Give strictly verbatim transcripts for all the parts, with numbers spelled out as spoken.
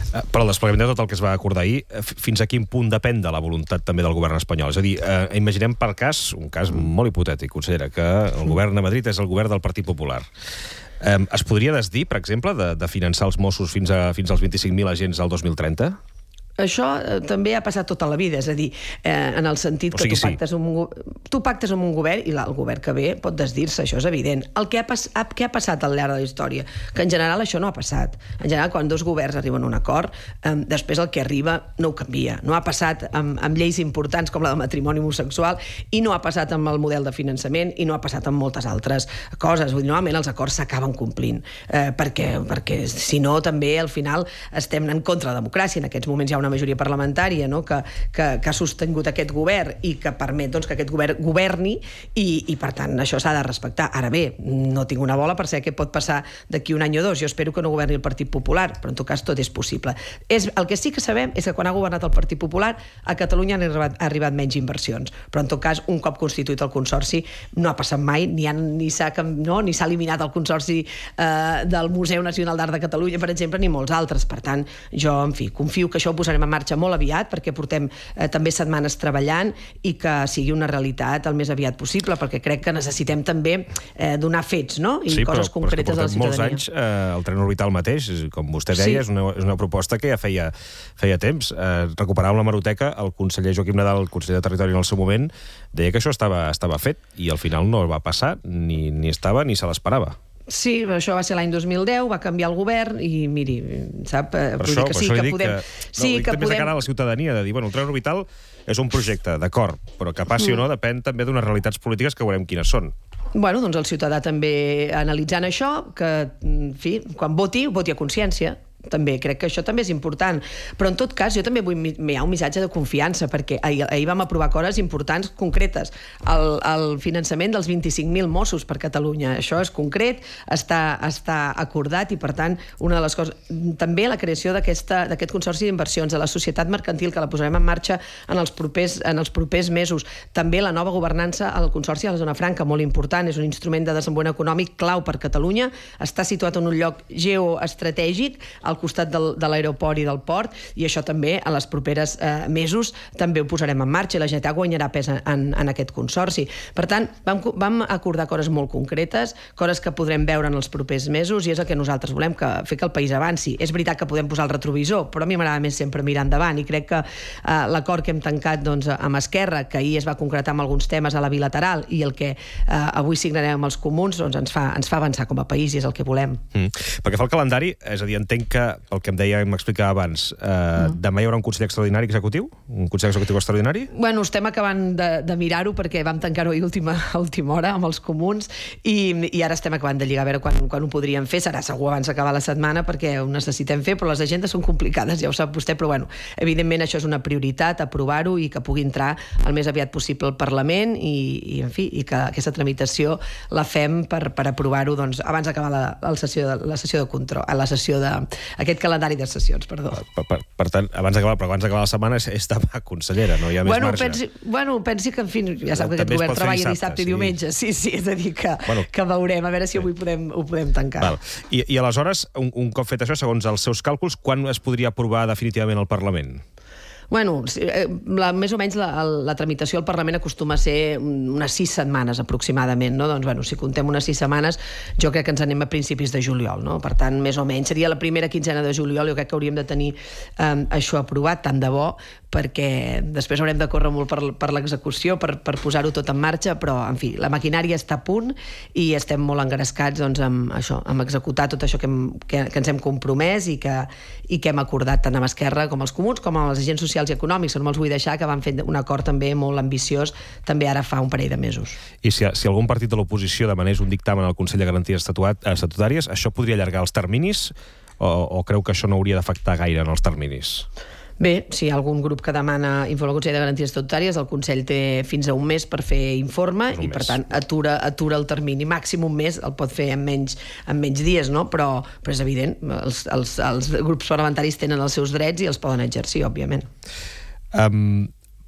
Per al desplegament de tot el que es va acordar ahir, fins a quin punt depèn de la voluntat també del govern espanyol? És a dir, eh, imaginem per cas, un cas molt hipotètic, consellera, que el govern de Madrid és el govern del Partit Popular. Eh, es podria desdir, per exemple, de, de finançar els Mossos fins, a, fins als vint-i-cinc mil agents al dos mil trenta? Això eh, també ha passat tota la vida, és a dir, eh, en el sentit que o sigui, tu, pactes sí. amb un, tu pactes amb un govern i el govern que ve pot desdir-se, això és evident. El que ha, pas, què ha passat al llarg de la història? Que en general això no ha passat. En general, quan dos governs arriben a un acord, eh, després el que arriba no ho canvia. No ha passat amb, amb lleis importants com la del matrimoni homosexual i no ha passat amb el model de finançament i no ha passat amb moltes altres coses. Vull dir, normalment els acords s'acaben complint, eh, perquè, perquè si no també al final estem en contra de la democràcia. En aquests moments hi ha una majoria parlamentària, no? que, que, que ha sostingut aquest govern i que permet doncs, que aquest govern governi i, i per tant això s'ha de respectar. Ara bé, no tinc una bola per saber què pot passar d'aquí un any o dos. Jo espero que no governi el Partit Popular, però en tot cas tot és possible. És, el que sí que sabem és que quan ha governat el Partit Popular a Catalunya han arribat, ha arribat menys inversions, però en tot cas un cop constituït el Consorci no ha passat mai, ni, han, ni s'ha no, ni s'ha eliminat el Consorci eh, del Museu Nacional d'Art de Catalunya, per exemple, ni molts altres. Per tant, jo, en fi, confio que això ho posarem en marxa molt aviat, perquè portem eh, també setmanes treballant i que sigui una realitat el més aviat possible, perquè crec que necessitem també eh, donar fets, no? I sí, coses però, concretes però a la ciutadania. Molts anys eh, el tren orbital mateix, com vostè deia, sí. és, una, és una proposta que ja feia, feia temps. Eh, recuperàvem l'hemeroteca, el conseller Joaquim Nadal, el conseller de Territori en el seu moment, deia que això estava, estava fet i al final no va passar, ni, ni estava ni se l'esperava. Sí, això va ser l'any dos mil deu, va canviar el govern i, miri, sap, per vull això, dir que sí, que podem... Que, sí, no, que també podem... de cara a la ciutadania, de dir, bueno, el tren orbital és un projecte, d'acord, però que passi mm. o no depèn també d'unes realitats polítiques que veurem quines són. Bueno, doncs el ciutadà també analitzant això, que, en fi, quan voti, voti a consciència. També, crec que això també és important. Però en tot cas, jo també vull enviar un missatge de confiança, perquè ahir, ahir vam aprovar coses importants, concretes. El, el finançament dels vint-i-cinc mil Mossos per Catalunya, això és concret, està, està acordat i, per tant, una de les coses... També la creació d'aquest Consorci d'Inversions, de la societat mercantil, que la posarem en marxa en els propers, en els propers mesos. També la nova governança al Consorci de la Zona Franca, molt important, és un instrument de desenvolupament econòmic clau per Catalunya, està situat en un lloc geoestratègic, al costat del, de l'aeroport i del port, i això també a les properes eh, mesos també ho posarem en marxa i la Generalitat guanyarà pes en, en aquest consorci. Per tant, vam, vam acordar coses molt concretes, coses que podrem veure en els propers mesos i és el que nosaltres volem, que, fer que el país avanci. És veritat que podem posar el retrovisor, però a mi m'agrada més sempre mirar endavant i crec que eh, l'acord que hem tancat doncs, amb Esquerra, que ahir es va concretar amb alguns temes a la bilateral i el que eh, avui signarem amb els comuns, doncs ens fa, ens fa avançar com a país i és el que volem. Mm. Perquè fa el calendari, és a dir, entenc que el que em deia, m'explicava abans, eh, mm. demà hi haurà un Consell Extraordinari executiu? Un Consell Executiu Extraordinari? Bueno, estem acabant de, de mirar-ho perquè vam tancar-ho a última, a última hora amb els comuns i, i ara estem acabant de lligar a veure quan, quan ho podríem fer. Serà segur abans d'acabar la setmana perquè ho necessitem fer, però les agendes són complicades, ja ho sap vostè, però bueno, evidentment això és una prioritat, aprovar-ho i que pugui entrar el més aviat possible al Parlament i, i en fi, i que aquesta tramitació la fem per, per aprovar-ho doncs, abans d'acabar la, la, sessió de, la sessió de control, la sessió de... aquest calendari de sessions, perdó. Per, per, per tant, abans d'acabar, però abans d'acabar la setmana és, és demà, consellera, no hi ha més bueno, marge. Pensi, bueno, pensi que, en fi, ja sap que també aquest govern treballa dissabte, dissabte sí. i diumenge. Sí, sí, és a dir, que, bueno, que veurem, a veure si sí. avui podem, ho podem tancar. Val. I, I aleshores, un, un cop fet això, segons els seus càlculs, quan es podria aprovar definitivament al Parlament? Bueno, la, més o menys la, la tramitació al Parlament acostuma a ser unes sis setmanes aproximadament, no? Doncs, bueno, si contem unes sis setmanes, jo crec que ens anem a principis de juliol, no? Per tant, més o menys, seria la primera quinzena de juliol, jo crec que hauríem de tenir eh, això aprovat, tant de bo, perquè després haurem de córrer molt per, per l'execució, per, per posar-ho tot en marxa, però, en fi, la maquinària està a punt i estem molt engrescats doncs, amb, això, amb executar tot això que, hem, que, que ens hem compromès i que, i que hem acordat tant amb Esquerra com els comuns, com amb els agents socials i econòmics, que no me'ls vull deixar, que van fer un acord també molt ambiciós, també ara fa un parell de mesos. I si, si algun partit de l'oposició demanés un dictamen al Consell de Garanties Estatutàries, això podria allargar els terminis o, o creu que això no hauria d'afectar gaire en els terminis? Bé, si hi ha algun grup que demana informe al Consell de Garanties Estatutàries, el Consell té fins a un mes per fer informe i, per tant, atura, atura el termini. Màxim un mes el pot fer en menys, en menys dies, no? Però, però és evident, els, els, els grups parlamentaris tenen els seus drets i els poden exercir, òbviament. Um,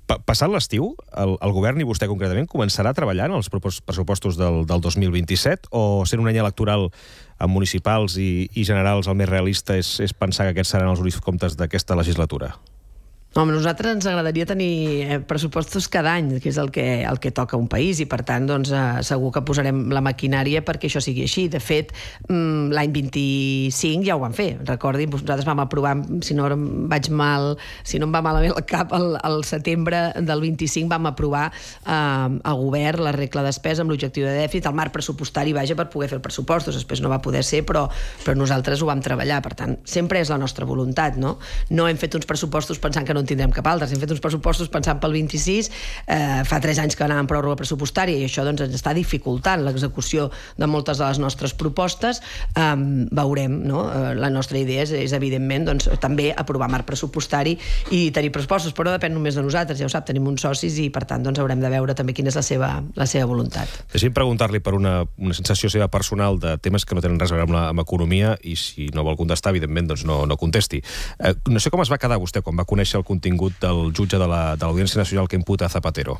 Passat l'estiu, el, el govern i vostè concretament començarà a treballar en els pressupostos del, del dos mil vint-i-set o sent un any electoral amb municipals i, i generals el més realista és, és pensar que aquests seran els únics comptes d'aquesta legislatura? No, a nosaltres ens agradaria tenir pressupostos cada any, que és el que, el que toca a un país, i per tant doncs, eh, segur que posarem la maquinària perquè això sigui així. De fet, l'any vint-i-cinc ja ho vam fer. Recordin, nosaltres vam aprovar, si no em vaig mal, si no em va malament el cap, el, el setembre del vint-i-cinc vam aprovar eh, al govern la regla de despesa amb l'objectiu de dèficit, el marc pressupostari, vaja, per poder fer els pressupostos. Després no va poder ser, però, però nosaltres ho vam treballar. Per tant, sempre és la nostra voluntat, no? No hem fet uns pressupostos pensant que no en tindrem cap altres. Hem fet uns pressupostos pensant pel vint-i-sis, eh, fa tres anys que anàvem pròrroga pressupostària i això doncs, ens està dificultant l'execució de moltes de les nostres propostes. Eh, veurem, no? Eh, la nostra idea és, és evidentment, doncs, també aprovar marc pressupostari i tenir pressupostos, però no depèn només de nosaltres, ja ho sap, tenim uns socis i per tant doncs, haurem de veure també quina és la seva, la seva voluntat. Deixi'm preguntar-li per una, una sensació seva personal de temes que no tenen res a veure amb, la, amb economia i si no vol contestar, evidentment, doncs no, no contesti. Eh, no sé com es va quedar vostè quan va conèixer el contingut del jutge de l'Audiència la, Nacional que imputa a Zapatero.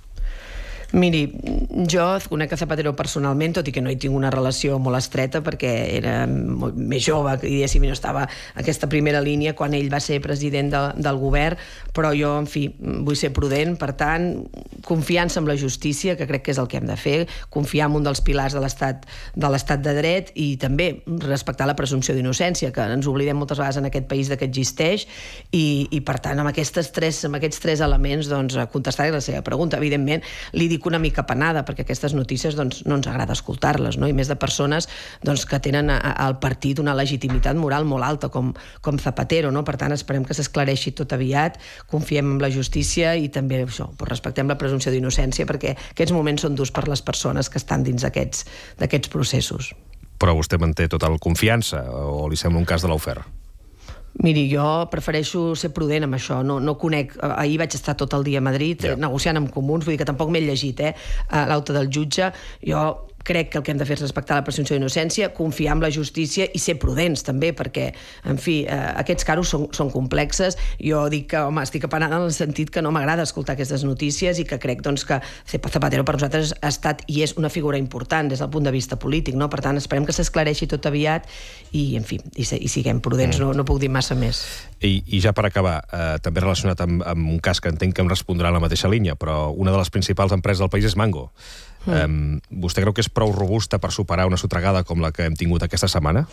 Miri, jo conec a Zapatero personalment, tot i que no hi tinc una relació molt estreta perquè era molt més jove, diguéssim, i no estava a aquesta primera línia quan ell va ser president de, del govern, però jo, en fi, vull ser prudent, per tant, confiança en la justícia, que crec que és el que hem de fer, confiar en un dels pilars de l'estat de l'estat de dret i també respectar la presumpció d'innocència, que ens oblidem moltes vegades en aquest país de que existeix, i, i per tant, amb, aquestes tres, amb aquests tres elements, doncs, contestar-li la seva pregunta. Evidentment, li dic una mica penada, perquè aquestes notícies doncs, no ens agrada escoltar-les, no? I més de persones doncs, que tenen a, a, al partit una legitimitat moral molt alta, com, com Zapatero, no? Per tant, esperem que s'esclareixi tot aviat, confiem en la justícia i també això, doncs, respectem la presumpció d'innocència, perquè aquests moments són durs per les persones que estan dins d'aquests d'aquests processos. Però vostè manté total confiança o li sembla un cas de l'Aufer? Miri, jo prefereixo ser prudent amb això, no, no conec, ahir vaig estar tot el dia a Madrid yeah. negociant amb comuns, vull dir que tampoc m'he llegit eh, l'auto del jutge, jo crec que el que hem de fer és respectar la presumpció d'innocència, confiar en la justícia i ser prudents també, perquè, en fi, eh, aquests casos són, són complexes. Jo dic que, home, estic apenada en el sentit que no m'agrada escoltar aquestes notícies i que crec doncs, que Zapatero per nosaltres ha estat i és una figura important des del punt de vista polític, no? Per tant, esperem que s'esclareixi tot aviat i, en fi, i, i siguem prudents, mm. no, no puc dir massa més. I, i ja per acabar, eh, també relacionat amb, amb un cas que entenc que em respondrà en la mateixa línia, però una de les principals empreses del país és Mango. Mm. Um, vostè creu que és prou robusta per superar una sotragada com la que hem tingut aquesta setmana?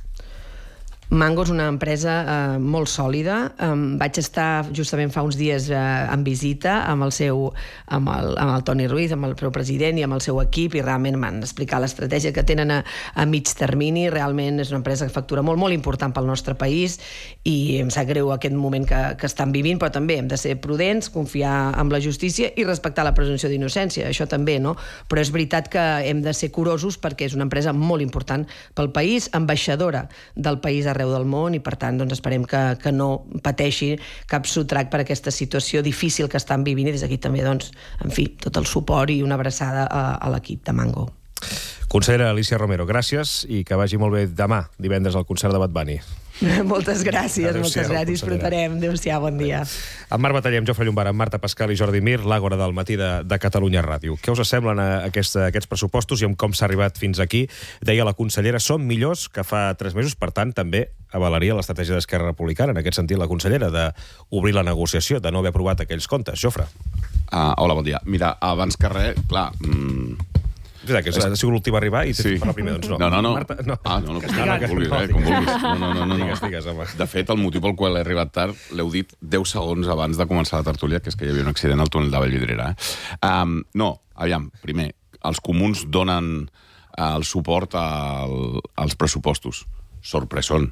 Mango és una empresa eh, molt sòlida. Um, vaig estar justament fa uns dies eh, en visita amb el seu amb el, amb el Toni Ruiz, amb el seu president i amb el seu equip, i realment m'han explicat l'estratègia que tenen a, a mig termini. Realment és una empresa que factura molt, molt important pel nostre país i em sap greu aquest moment que, que estan vivint, però també hem de ser prudents, confiar en la justícia i respectar la presumpció d'innocència, això també, no? Però és veritat que hem de ser curosos perquè és una empresa molt important pel país, ambaixadora del país arreu del món, i per tant doncs, esperem que, que no pateixi cap sotrac per aquesta situació difícil que estan vivint, i des d'aquí també doncs, en fi, tot el suport i una abraçada a, a l'equip de Mango. Consellera Alícia Romero, gràcies i que vagi molt bé demà, divendres, al concert de Bad Bunny. Moltes gràcies, moltes gràcies, disfrutarem. Adéu-siau, bon dia. En Marc Batallem, Jofre Llombart, amb Marta Pascal i Jordi Mir, l'Àgora del matí de, de Catalunya Ràdio. Què us semblen aquest, aquests pressupostos i amb com s'ha arribat fins aquí? Deia la consellera, són millors que fa tres mesos, per tant, també avalaria l'estratègia d'Esquerra Republicana, en aquest sentit, la consellera, d'obrir la negociació, de no haver aprovat aquells comptes. Jofre. Uh, hola, bon dia. Mira, abans que res, clar... Mm... És que ha sigut l'últim a arribar i t'he fet per la primera, doncs no. No, no, no. Marta, no. Ah, no, no, no, no, com vulguis, eh, com vulguis. No, no, no, no. Digues, digues, home. De fet, el motiu pel qual he arribat tard l'heu dit deu segons abans de començar la tertúlia, que és que hi havia un accident al túnel de Vallvidrera. Eh? Um, no, aviam, primer, els comuns donen el suport al, als pressupostos. Sorpresón.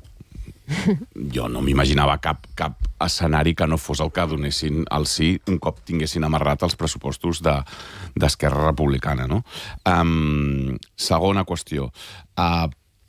Jo no m'imaginava cap, cap escenari que no fos el que donessin el sí un cop tinguessin amarrat els pressupostos d'Esquerra de, Republicana, no? Um, segona qüestió. Uh,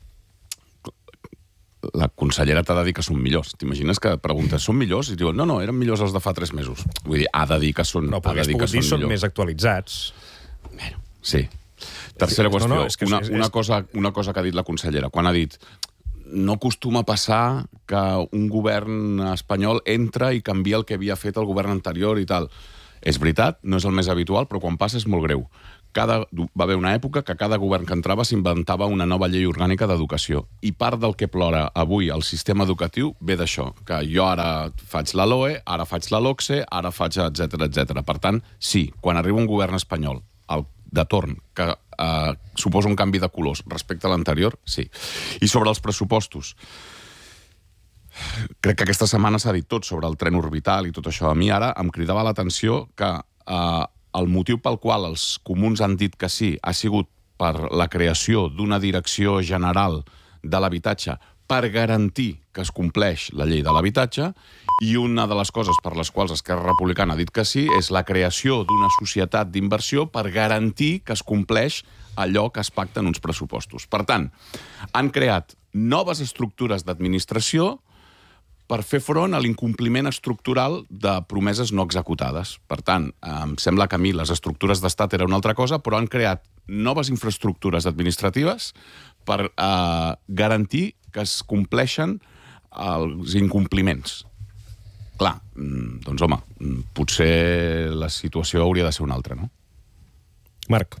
la consellera t'ha de dir que són millors. T'imagines que preguntes, són millors? I diuen, no, no, eren millors els de fa tres mesos. Vull dir, ha de dir que són, no, ha de dir que són millors. Són més actualitzats. Bueno, sí. Tercera qüestió. No, no, és que una, és, és... Una, cosa, una cosa que ha dit la consellera. Quan ha dit... No acostuma a passar que un govern espanyol entra i canvia el que havia fet el govern anterior i tal. És veritat, no és el més habitual, però quan passa és molt greu. Cada, va haver una època que cada govern que entrava s'inventava una nova llei orgànica d'educació. I part del que plora avui el sistema educatiu ve d'això, que jo ara faig la LOE, ara faig la LOCSE, ara faig etcètera etcètera. Per tant, sí, quan arriba un govern espanyol el, de torn que eh, suposa un canvi de colors respecte a l'anterior, sí. I sobre els pressupostos, crec que aquesta setmana s'ha dit tot sobre el tren orbital i tot això. A mi ara em cridava l'atenció que eh, el motiu pel qual els comuns han dit que sí ha sigut per la creació d'una direcció general de l'habitatge per garantir que es compleix la llei de l'habitatge, i una de les coses per les quals Esquerra Republicana ha dit que sí és la creació d'una societat d'inversió per garantir que es compleix allò que es pacta en uns pressupostos. Per tant, han creat noves estructures d'administració per fer front a l'incompliment estructural de promeses no executades. Per tant, em sembla que a mi les estructures d'estat era una altra cosa, però han creat noves infraestructures administratives per eh, garantir que es compleixen els incompliments. Clar, doncs home, potser la situació hauria de ser una altra, no? Marc.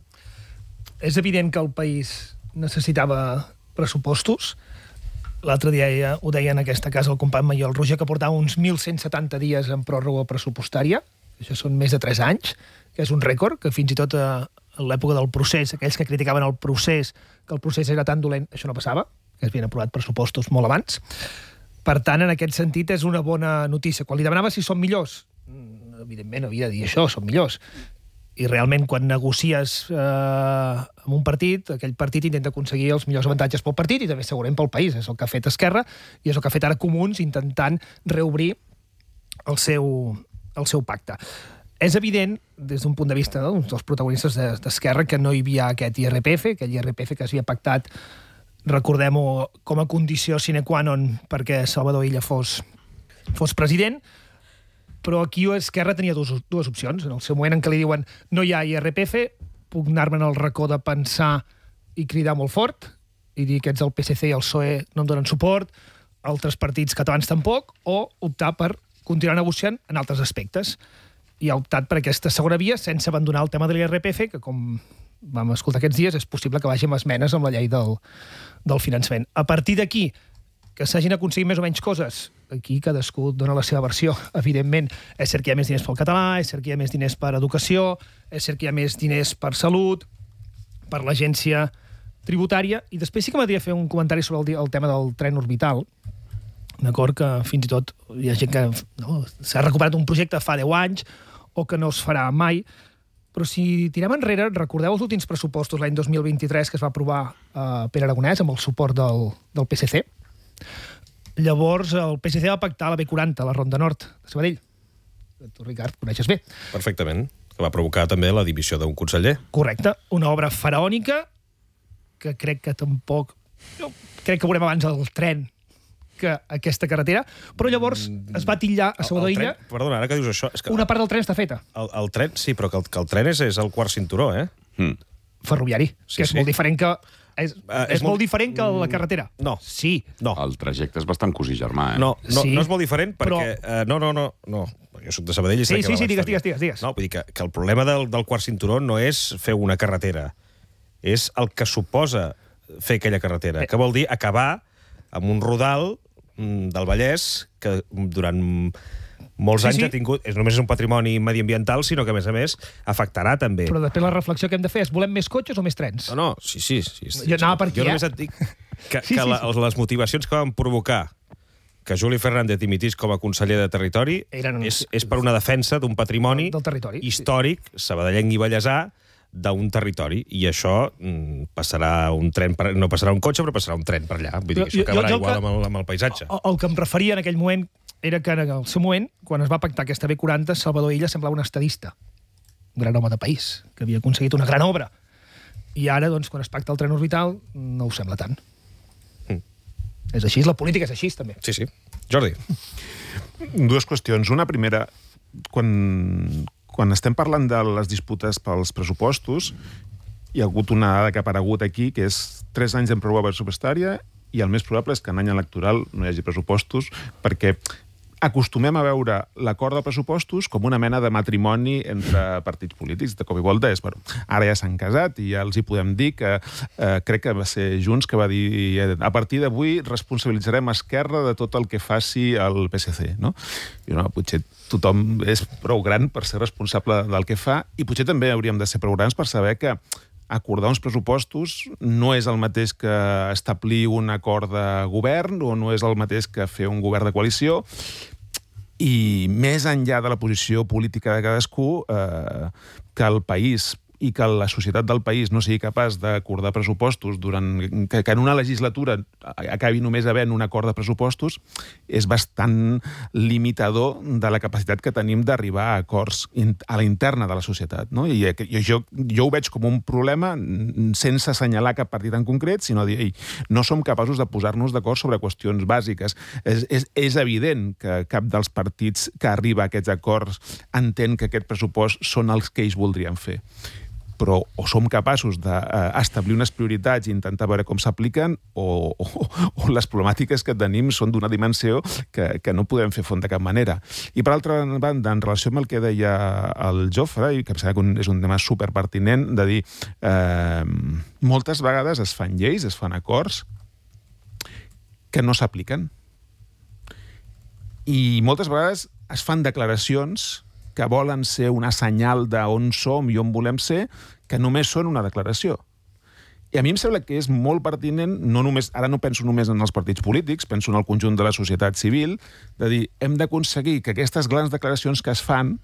És evident que el país necessitava pressupostos. L'altre dia ja ho deia en aquesta casa el company Maiol Roger, que portava uns mil cent setanta dies en pròrroga pressupostària. Això són més de tres anys, que és un rècord, que fins i tot a l'època del procés, aquells que criticaven el procés, que el procés era tan dolent, això no passava, que es havien aprovat pressupostos molt abans. Per tant, en aquest sentit, és una bona notícia. Quan li demanava si són millors, evidentment havia de dir això, són millors. I realment, quan negocies eh, amb un partit, aquell partit intenta aconseguir els millors avantatges pel partit i també segurament pel país. És el que ha fet Esquerra i és el que ha fet ara Comuns, intentant reobrir el seu, el seu pacte. És evident, des d'un punt de vista no, dels protagonistes d'Esquerra, que no hi havia aquest I R P F, aquell I R P F que s'havia pactat, recordem-ho, com a condició sine qua non perquè Salvador Illa fos, fos president. Però aquí Esquerra tenia dues, dues opcions. En el seu moment en què li diuen no hi ha I R P F, puc anar-me'n al racó de pensar i cridar molt fort i dir que ets el P S C i el P S O E no em donen suport, altres partits catalans tampoc, o optar per continuar negociant en altres aspectes. I ha optat per aquesta segona via sense abandonar el tema de l'I R P F, que com vam escoltar aquests dies és possible que vagi amb esmenes amb la llei del, del finançament. A partir d'aquí, que s'hagin aconseguit més o menys coses, aquí cadascú dona la seva versió, evidentment. És cert que hi ha més diners pel català, és cert que hi ha més diners per educació, és cert que hi ha més diners per salut, per l'agència tributària, i després sí que m'hauria de fer un comentari sobre el, el tema del tren orbital, d'acord, que fins i tot hi ha gent que no, s'ha recuperat un projecte fa deu anys o que no es farà mai, però si tirem enrere, recordeu els últims pressupostos l'any dos mil vint-i-tres que es va aprovar a Pere Aragonès amb el suport del, del P S C. Llavors el P S C va pactar la B quaranta, la Ronda Nord de Sabadell. Tu, Ricard, coneixes bé. Perfectament. Que va provocar també la dimissió d'un conseller. Correcte. Una obra faraònica que crec que tampoc... Jo crec que veurem abans el tren que aquesta carretera, però llavors es va titllar a Salvador Illa... Perdona, ara que dius això... És que una part del tren està feta. El, el tren, sí, però que el, que el tren és, és el quart cinturó, eh? Mm. Ferroviari, Sí, que és sí. molt diferent que... És, Uh, és, és molt molt- diferent que la carretera. No. Sí. No. El trajecte és bastant cosí germà, eh? No, no, Sí, no és molt diferent però- perquè... Uh, no, no, no, no. Jo soc de Sabadell i sé Sí, que sí, va sí, la digues, història. digues, digues, digues. No, vull dir que, que el problema del, del quart cinturó no és fer una carretera, és el que suposa fer aquella carretera, Eh. que vol dir acabar amb un rodal mm, del Vallès que durant molts Sí, anys sí. ha tingut... És, només és un patrimoni mediambiental, sinó que, a més a més, afectarà també. Però després la reflexió que hem de fer és volem més cotxes o més trens? No, no, sí, sí. sí, sí. Jo anava per aquí, Jo eh? només et dic que, Sí, que sí, la, sí. les motivacions que van provocar que Juli Fernández dimitís com a conseller de Territori Eren- és, és per una defensa d'un patrimoni Del territori, sí. històric, sabadellenc i ballesà, d'un territori, i això mm, passarà un tren, per, no passarà un cotxe, però passarà un tren per allà. Vull dir que Jo- això acabarà jo- jo el igual que- amb el, amb el paisatge. El, el que em referia en aquell moment era que en el seu moment, quan es va pactar aquesta B quaranta, Salvador Illa semblava un estadista, un gran home de país, que havia aconseguit una gran obra. I ara, doncs, quan es pacta el tren orbital, no ho sembla tant. Mm. És així, la política és així, també. Sí, sí. Jordi. Dues qüestions. Una primera, quan, quan estem parlant de les disputes pels pressupostos, hi ha hagut una dada que ha aparegut aquí, que és tres anys en pròrroga pressupostària, i el més probable és que en any electoral no hi hagi pressupostos, perquè acostumem a veure l'acord de pressupostos com una mena de matrimoni entre partits polítics. De cop i volta és, bueno, ara ja s'han casat i ja els hi podem dir que eh, crec que va ser Junts que va dir a partir d'avui responsabilitzarem Esquerra de tot el que faci el P S C, no? I no, potser tothom és prou gran per ser responsable del que fa i potser també hauríem de ser prou grans per saber que acordar uns pressupostos no és el mateix que establir un acord de govern o no és el mateix que fer un govern de coalició i més enllà de la posició política de cadascú, eh, que el país i que la societat del país no sigui capaç d'acordar pressupostos durant que, que en una legislatura acabi només havent un acord de pressupostos és bastant limitador de la capacitat que tenim d'arribar a acords a la interna de la societat, no? I jo, jo ho veig com un problema sense assenyalar cap partit en concret, sinó dir, ei, no som capaços de posar-nos d'acord sobre qüestions bàsiques. És, és, és evident que cap dels partits que arriba a aquests acords entén que aquest pressupost són els que ells voldrien fer. Però o som capaços d'establir unes prioritats i intentar veure com s'apliquen o, o, o les problemàtiques que tenim són d'una dimensió que, que no podem fer front de cap manera. I per altra banda, en relació amb el que deia el Jofre, i que em sembla que és un tema superpertinent, de dir eh, moltes vegades es fan lleis, es fan acords que no s'apliquen. I moltes vegades es fan declaracions que volen ser una senyal d'on som i on volem ser, que només són una declaració. I a mi em sembla que és molt pertinent, no només, ara no penso només en els partits polítics, penso en el conjunt de la societat civil, de dir, hem d'aconseguir que aquestes grans declaracions que es fan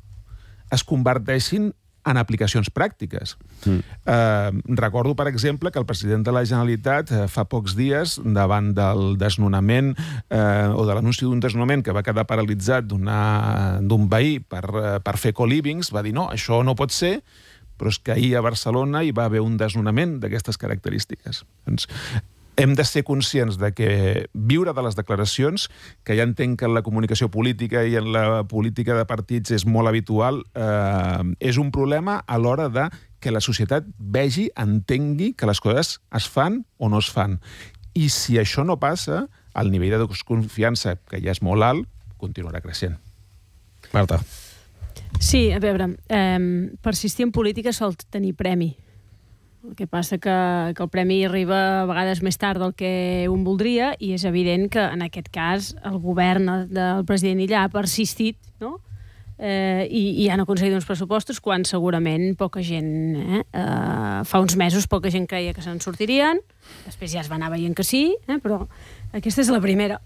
es converteixin en aplicacions pràctiques. Mm. Eh, recordo, per exemple, que el president de la Generalitat eh, fa pocs dies, davant del desnonament eh, o de l'anunci d'un desnonament que va quedar paralitzat d'un veí per, eh, per fer co-livings, va dir, no, això no pot ser, però és que ahir a Barcelona hi va haver un desnonament d'aquestes característiques. Doncs, hem de ser conscients de que viure de les declaracions, que ja entenc que en la comunicació política i en la política de partits és molt habitual, eh, és un problema a l'hora de que la societat vegi, entengui que les coses es fan o no es fan. I si això no passa, el nivell de desconfiança, que ja és molt alt, continuarà creixent. Marta. Sí, a veure, eh, persistir en política sol tenir premi. El que passa que, que el premi arriba a vegades més tard del que un voldria i és evident que en aquest cas el govern del president Illa ha persistit, no? Eh, i, i han aconseguit uns pressupostos quan segurament poca gent, eh, eh, fa uns mesos poca gent creia que se'n sortirien, després ja es va anar veient que sí, eh, però aquesta és la primera.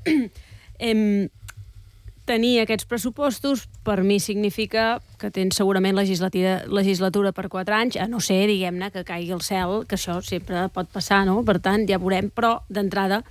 eh, Tenir aquests pressupostos per mi significa que tens segurament legislatura per quatre anys, a no ser, diguem-ne, que caigui el cel, que això sempre pot passar, no? Per tant, ja veurem, però d'entrada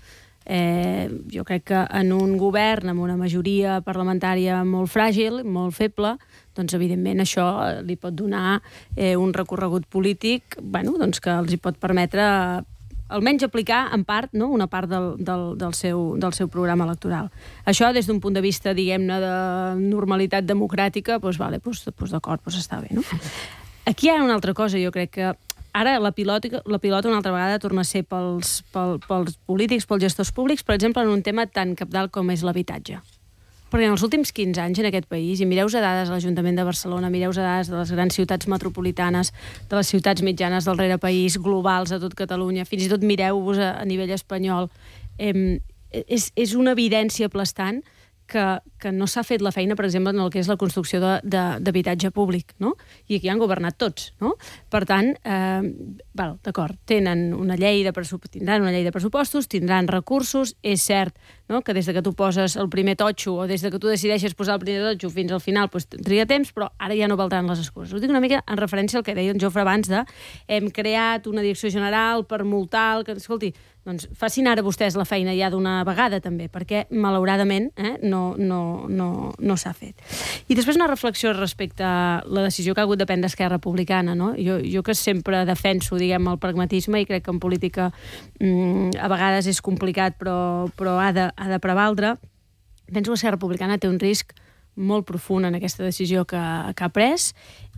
eh, jo crec que en un govern amb una majoria parlamentària molt fràgil, molt feble, doncs evidentment això li pot donar eh, un recorregut polític, bueno, doncs que els hi pot permetre almenys aplicar, en part, no? una part del, del, del, seu, del seu programa electoral. Això, des d'un punt de vista, diguem-ne, de normalitat democràtica, doncs, vale, doncs, doncs d'acord, doncs està bé, no? Aquí hi ha una altra cosa, jo crec que ara la pilota, la pilota una altra vegada torna a ser pels, pel, pels polítics, pels gestors públics, per exemple, en un tema tan cabdal com és l'habitatge. Perquè en els últims quinze anys en aquest país, i mireu a dades de l'Ajuntament de Barcelona, mireu a dades de les grans ciutats metropolitanes, de les ciutats mitjanes del rere país, globals a tot Catalunya, fins i tot mireu-vos a, a nivell espanyol, eh, és, és una evidència aplastant que, que no s'ha fet la feina, per exemple, en el que és la construcció d'habitatge públic, no? I aquí han governat tots, no? Per tant, eh, val, d'acord, tenen una llei de pressupostos, tindran una llei de pressupostos, tindran recursos, és cert, no? Que des de que tu poses el primer totxo o des de que tu decideixes posar el primer totxo fins al final doncs, triga temps, però ara ja no valdran les excuses. Ho dic una mica en referència al que deia en Jofre abans de hem creat una direcció general per multar el que... Escolti, doncs facin ara vostès la feina ja d'una vegada també, perquè malauradament eh, no, no, no, no s'ha fet. I després una reflexió respecte a la decisió que ha hagut de prendre Esquerra Republicana, no? Jo, jo que sempre defenso, diguem, el pragmatisme i crec que en política mmm, a vegades és complicat però, però ha de, ha de prevaldre, penso que Esquerra Republicana té un risc molt profund en aquesta decisió que, que ha pres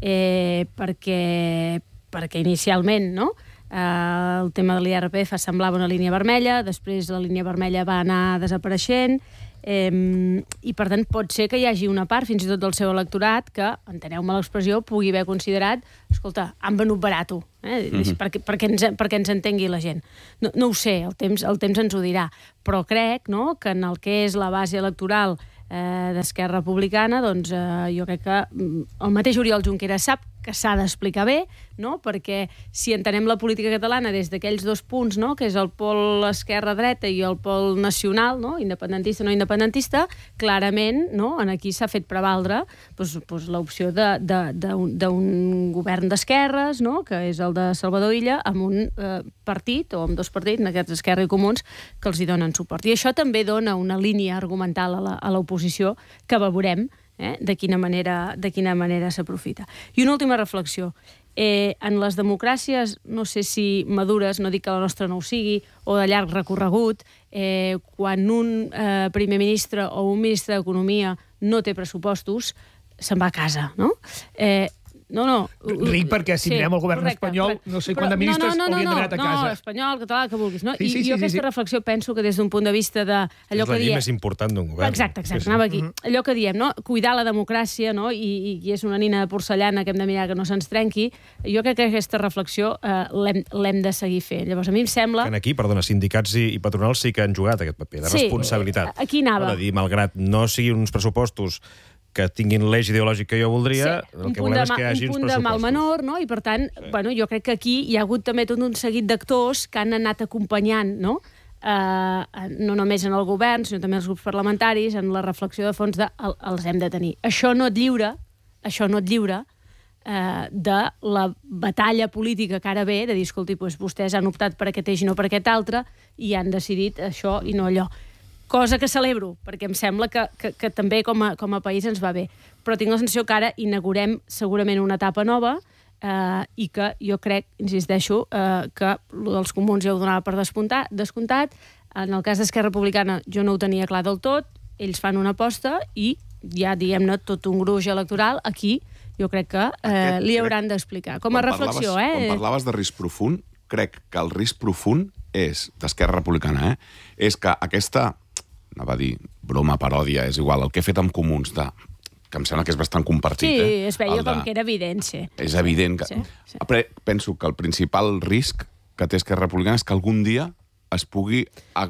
eh, perquè, perquè inicialment, no?, Uh, el tema de l'I R P F semblava una línia vermella, després la línia vermella va anar desapareixent Eh, I, per tant, pot ser que hi hagi una part, fins i tot del seu electorat, que, enteneu-me l'expressió, pugui haver considerat, escolta, han venut barato, eh? Mm-hmm. perquè, perquè, ens, perquè ens entengui la gent. No, no ho sé, el temps, el temps ens ho dirà, però crec, no?, que en el que és la base electoral eh, d'Esquerra Republicana, doncs eh, jo crec que el mateix Oriol Junqueras sap que s'ha d'explicar bé, no?, perquè si entenem la política catalana des d'aquells dos punts, no?, que és el pol esquerra-dreta i el pol nacional, no?, independentista no independentista, clarament, no?, en aquí s'ha fet prevaldre doncs, doncs, l'opció d'un govern d'esquerres, no?, que és el de Salvador Illa, amb un eh, partit, o amb dos partits, en aquests Esquerra i Comuns, que els hi donen suport. I això també dona una línia argumental a l'oposició que veurem Eh, de quina manera, de quina manera s'aprofita. I una última reflexió. Eh, en les democràcies, no sé si madures, no dic que la nostra no ho sigui, o de llarg recorregut, eh, quan un eh, primer ministre o un ministre d'Economia no té pressupostos, se'n va a casa, no? Eh, No, no. Ric perquè si sí, mirem el govern correcte, espanyol, correcte. no sé quant de ministres no, no, no, haurien d'haver anat a casa. No, espanyol, català, que vulguis. No? Sí, sí, I sí, jo sí, aquesta sí. reflexió penso que des d'un punt de vista de... Allò és la que llei diem... més important d'un govern. Exacte, exacte, sí, sí. anava aquí. Uh-huh. Allò que diem, no? Cuidar la democràcia, no? I, i és una nina de porcellana que hem de mirar que no se'ns trenqui. Jo crec que aquesta reflexió eh, l'hem de seguir fent. Llavors, a mi em sembla... Que aquí, perdona, sindicats i, i patronals sí que han jugat aquest paper de sí, responsabilitat. Aquí anava. De dir, malgrat no siguin uns pressupostos que tinguin l'eix ideològic que jo voldria, sí, el que volem és que hi hagi uns pressupostos. Un punt de mal menor, no? I per tant, sí. bueno, jo crec que aquí hi ha hagut també tot un seguit d'actors que han anat acompanyant, no? Uh, no només en el govern, sinó també els grups parlamentaris, en la reflexió de fons de el, els hem de tenir. Això no et lliura, això no et lliura uh, de la batalla política que ara ve, de dir, escolti, doncs vostès han optat per aquest eix i no per aquest altre, i han decidit això i no allò. Cosa que celebro, perquè em sembla que, que, que també com a, com a país ens va bé. Però tinc la sensació que ara inaugurem segurament una etapa nova eh, i que jo crec, insisteixo, eh, que els comuns ja ho donava per descomptat, descomptat. En el cas d'Esquerra Republicana jo no ho tenia clar del tot, ells fan una aposta i ja, diguem-ne, tot un gruix electoral aquí jo crec que eh, Aquest, li hauran d'explicar. Com a reflexió, parlaves, eh? Quan parlaves de risc profund, crec que el risc profund és, d'Esquerra Republicana, eh, és que aquesta... anava a dir, broma, paròdia, és igual, el que he fet amb comuns, de, que em sembla que és bastant compartit. Sí, eh? es veia de, com que era evident, sí. És evident que... Sí, sí. Però penso que el principal risc que té Esquerra Republicana és que algun dia es pugui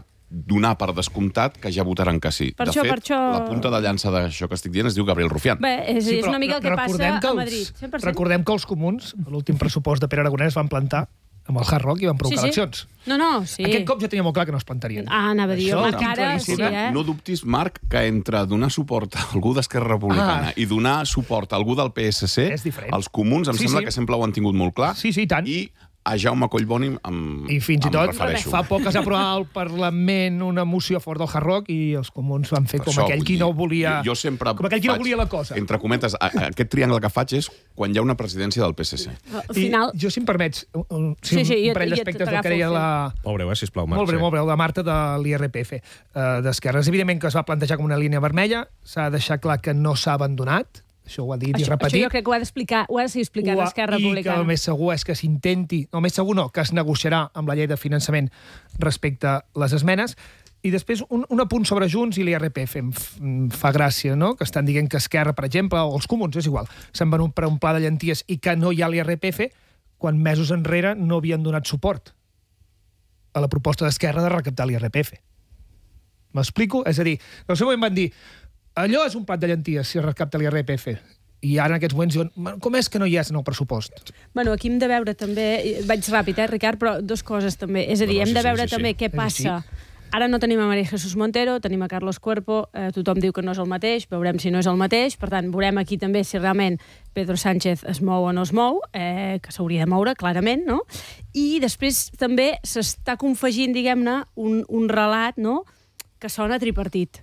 donar per descomptat que ja votaran que sí. Per de això, fet, per això... la punta de llança d'això que estic dient es diu Gabriel Rufián. Bé, és, sí, és una mica el que passa que els, a Madrid. cent per cent. Recordem que els comuns, a l'últim pressupost de Pere Aragonès, van plantar amb el Hard Rock i van provocar sí, sí. eleccions. No, no, sí. Aquest cop ja tenia molt clar que no es plantarien. Ah, anava a dir, Això home, ho tinc cara, sí, claríssim. eh? No dubtis, Marc, que entre donar suport a algú d'Esquerra Republicana Ah. i donar suport a algú del P S C, És diferent. els comuns em Sí, sembla sí. que sempre ho han tingut molt clar. Sí, sí, i tant. I a Jaume Collboni em, I fins i em tot refereixo. fa poc es va aprovar al Parlament una moció a favor del Hard Rock i els comuns van fer Per com això, aquell vull qui dir, no volia... Jo, jo sempre com aquell qui no faig, volia la cosa. Entre cometes, a, a, aquest triangle que faig és quan hi ha una presidència del P S C. Al I final... jo, si em permets, un, un, Sí, sí, sí, un jo- parell jo d'aspectes del t'agafo que deia el la... Molt breu, eh, sisplau, Marc. Molt breu, sí. molt breu, la Marta de l'I R P F eh, d'Esquerra. És evident que es va plantejar com una línia vermella, s'ha de deixar clar que no s'ha abandonat, això ho ha dit i Això, això repetit. jo crec que ho ha d'explicar, ho ha de seguir explicant Ho ha- Esquerra I que Republicana. el més segur és que s'intenti, no, el més segur no, que es negociarà amb la llei de finançament respecte a les esmenes. I després, un, un apunt sobre Junts i l'I R P F. Em, f- em fa gràcia, no?, que estan dient que Esquerra, per exemple, o els comuns, és igual, s'han venut per un pla de llenties i que no hi ha l'I R P F, quan mesos enrere no havien donat suport a la proposta d'Esquerra de recaptar l'I R P F. M'explico? És a dir, en el seu moment van dir allò és un plat de llenties si es recapta l'I R P F. I ara en aquests moments diuen, com és que no hi és en el pressupost? Bueno, aquí hem de veure també, vaig ràpid, eh, Ricard, però dues coses també. És a dir, No, no, hem sí, de sí, veure sí, sí. també què Sí, passa. Ara no tenim a María Jesús Montero, tenim a Carlos Cuerpo, eh, tothom diu que no és el mateix, veurem si no és el mateix, per tant, veurem aquí també si realment Pedro Sánchez es mou o no es mou, eh, que s'hauria de moure, clarament, no? I després també s'està confegint, diguem-ne, un, un relat, no?, que sona tripartit.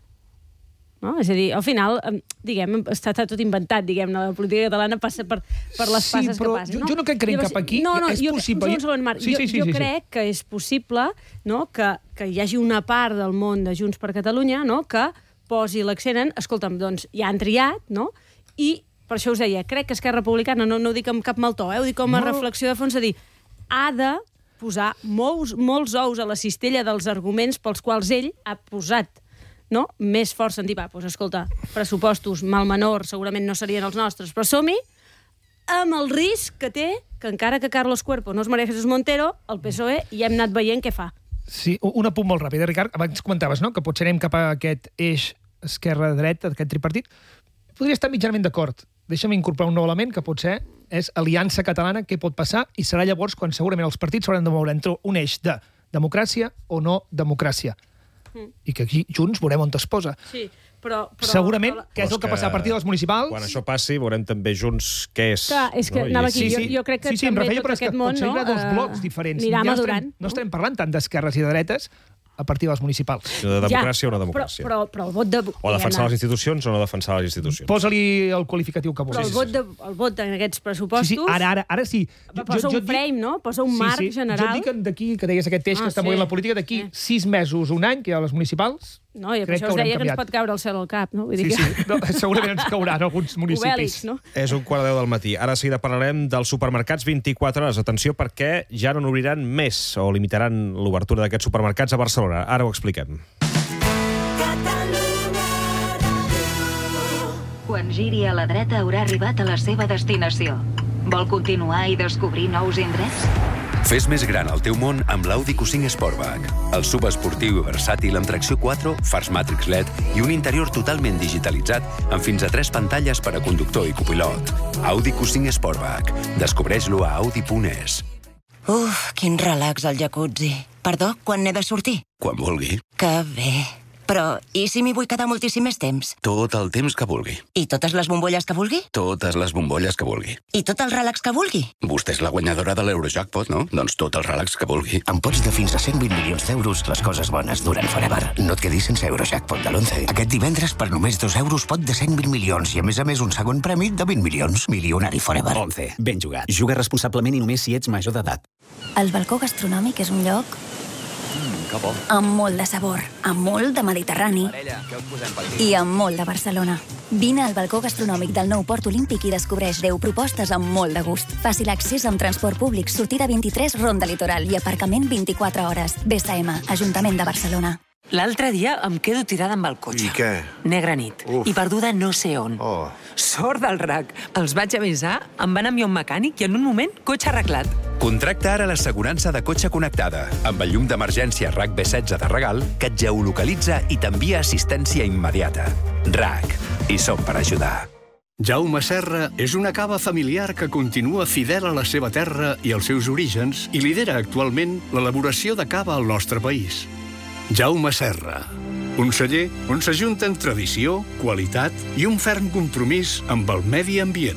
No? És a dir, al final, em, diguem, està, està tot inventat, diguem-ne, la política catalana passa per, per les Sí, passes però que passen. jo- no? jo no crec que anem Llavors, cap aquí. No, no, És jo, possible. Un segon, Marc. Sí, jo sí, sí, jo sí, sí. crec que és possible, no?, que, que hi hagi una part del món de Junts per Catalunya, no?, que posi l'accent en, escolta'm, doncs ja han triat, no?, i per això us deia, crec que Esquerra Republicana, no, no ho dic amb cap mal to, eh, ho dic com a No. reflexió de fons, de dir, ha de posar molts, molts ous a la cistella dels arguments pels quals ell ha posat no? Més fort sentir, va, doncs escolta, pressupostos mal menor segurament no serien els nostres, però som-hi, amb el risc que té que encara que Carlos Cuerpo no es mereix Jesús Montero, el P S O E ja hem anat veient què fa. Sí, un apunt molt ràpid, Ricard. Abans comentaves, no?, que potser anem cap a aquest eix esquerra-dreta, aquest tripartit. Podria estar mitjanament d'acord. Deixa'm incorporar un nou element que potser és aliança catalana, què pot passar, i serà llavors quan segurament els partits s'hauran de moure entre un eix de democràcia o no democràcia. Mm. I que aquí junts veurem on es posa. Sí, però... però segurament, però... què és el que passarà a partir dels municipals? Quan això passi, veurem també junts què és. Clar, és que no? anava aquí. I... Jo, jo crec que sí, sí, també referia, tot aquest món... Potser hi haurà dos no, blocs diferents. Anirà ja madurant. No estarem parlant tant d'esquerres i de dretes a partir dels municipals. De democràcia ja, o no democràcia. Però, però, però el vot de... O defensar les institucions o no defensar les institucions. Posa-li el qualificatiu que Però vulguis. el vot, de, el vot en aquests pressupostos... Sí, sí, ara, ara, ara sí. Jo, posa jo, jo un frame, dic... no? Posa un sí, marc sí. general. Jo dic d'aquí, que deies aquest eix ah, que està sí. movent la política, d'aquí eh. sis mesos, un any, que hi ha les municipals... No, i per això us deia que ens pot caure el cel al cap, no? Vull dir sí, que... sí, no, segurament ens cauran alguns municipis. Obèlix, no? És un quart de deu del matí. Ara seguida parlarem dels supermercats vint-i-quatre hores. Atenció, perquè ja no n'obriran més o limitaran l'obertura d'aquests supermercats a Barcelona. Ara ho expliquem. Quan giri a la dreta haurà arribat a la seva destinació. Vol continuar i descobrir nous indrets? Fes més gran el teu món amb l'Audi Q cinc Sportback. El subesportiu i versàtil amb tracció quatre, fars Matrix L E D i un interior totalment digitalitzat amb fins a tres pantalles per a conductor i copilot. Audi Q cinc Sportback. Descobreix-lo a audi punt es. Uf, quin relax al jacuzzi. Perdó, quan n'he de sortir? Quan vulgui. Que bé. Però, i si m'hi vull quedar moltíssim més temps? Tot el temps que vulgui. I totes les bombolles que vulgui? Totes les bombolles que vulgui. I tot el relax que vulgui? Vostè és la guanyadora de l'Eurojackpot, no? Doncs tot el relax que vulgui. Amb pots de fins a cent vint milions d'euros, les coses bones duren forever. No et quedis sense Eurojackpot de l'onze. Aquest divendres, per només dos euros, pot de cent vint milions i, a més a més, un segon premi de vint milions. Milionari forever. onze. Ben jugat. Juga responsablement i només si ets major d'edat. El balcó gastronòmic és un lloc Mm, que bo. amb molt de sabor, amb molt de Mediterrani Parella, què us posem per aquí? i amb molt de Barcelona. Vine al balcó gastronòmic del nou Port Olímpic i descobreix deu propostes amb molt de gust. Fàcil accés amb transport públic, sortida vint-i-tres, Ronda Litoral i aparcament vint-i-quatre hores. B S M, Ajuntament de Barcelona. L'altre dia em quedo tirada amb el cotxe. I què? Negra nit. Uf. I perduda no sé on. Oh. Sort del R A C. Els vaig avisar, em van enviar un mecànic i en un moment, cotxe arreglat. Contracta ara l'assegurança de cotxe connectada amb el llum d'emergència R A C B setze de regal que et geolocalitza i t'envia assistència immediata. R A C. I som per ajudar. Jaume Serra és una cava familiar que continua fidel a la seva terra i als seus orígens i lidera actualment l'elaboració de cava al nostre país. Jaume Serra, un celler on s'ajunten tradició, qualitat i un ferm compromís amb el medi ambient.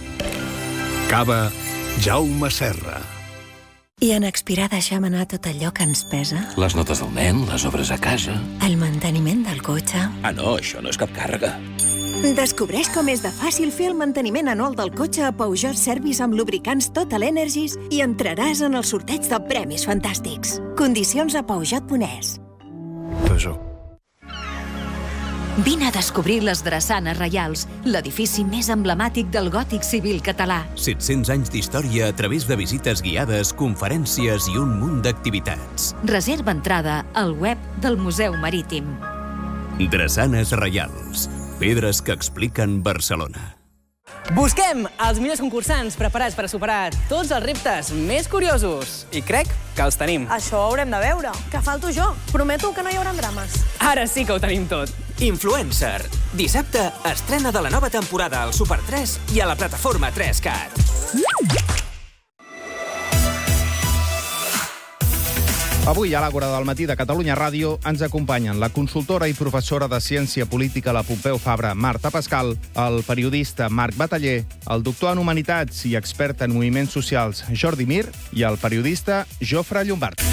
Cava Jaume Serra. I en expirar deixem anar tot allò que ens pesa? Les notes del nen, les obres a casa... El manteniment del cotxe... Ah, no, això no és cap càrrega. Descobreix com és de fàcil fer el manteniment anual del cotxe a Peugeot Service amb lubricants Total Energies i entraràs en el sorteig de premis fantàstics. Condicions a peugeot punt es. Peugeot. Vine a descobrir les Drassanes Reials, l'edifici més emblemàtic del gòtic civil català. set-cents anys d'història a través de visites guiades, conferències i un munt d'activitats. Reserva entrada al web del Museu Marítim. Drassanes Reials, pedres que expliquen Barcelona. Busquem els millors concursants preparats per a superar tots els reptes més curiosos. I crec que els tenim. Això ho haurem de veure. Que falto jo. Prometo que no hi haurà drames. Ara sí que ho tenim tot. Influencer. Dissabte, estrena de la nova temporada al Super tres i a la plataforma tres cat. Avui, a l'Àgora del matí de Catalunya Ràdio, ens acompanyen la consultora i professora de Ciència Política a la Pompeu Fabra, Marta Pascal, el periodista Marc Bataller, el doctor en Humanitats i expert en moviments socials Jordi Mir i el periodista Jofre Llombard.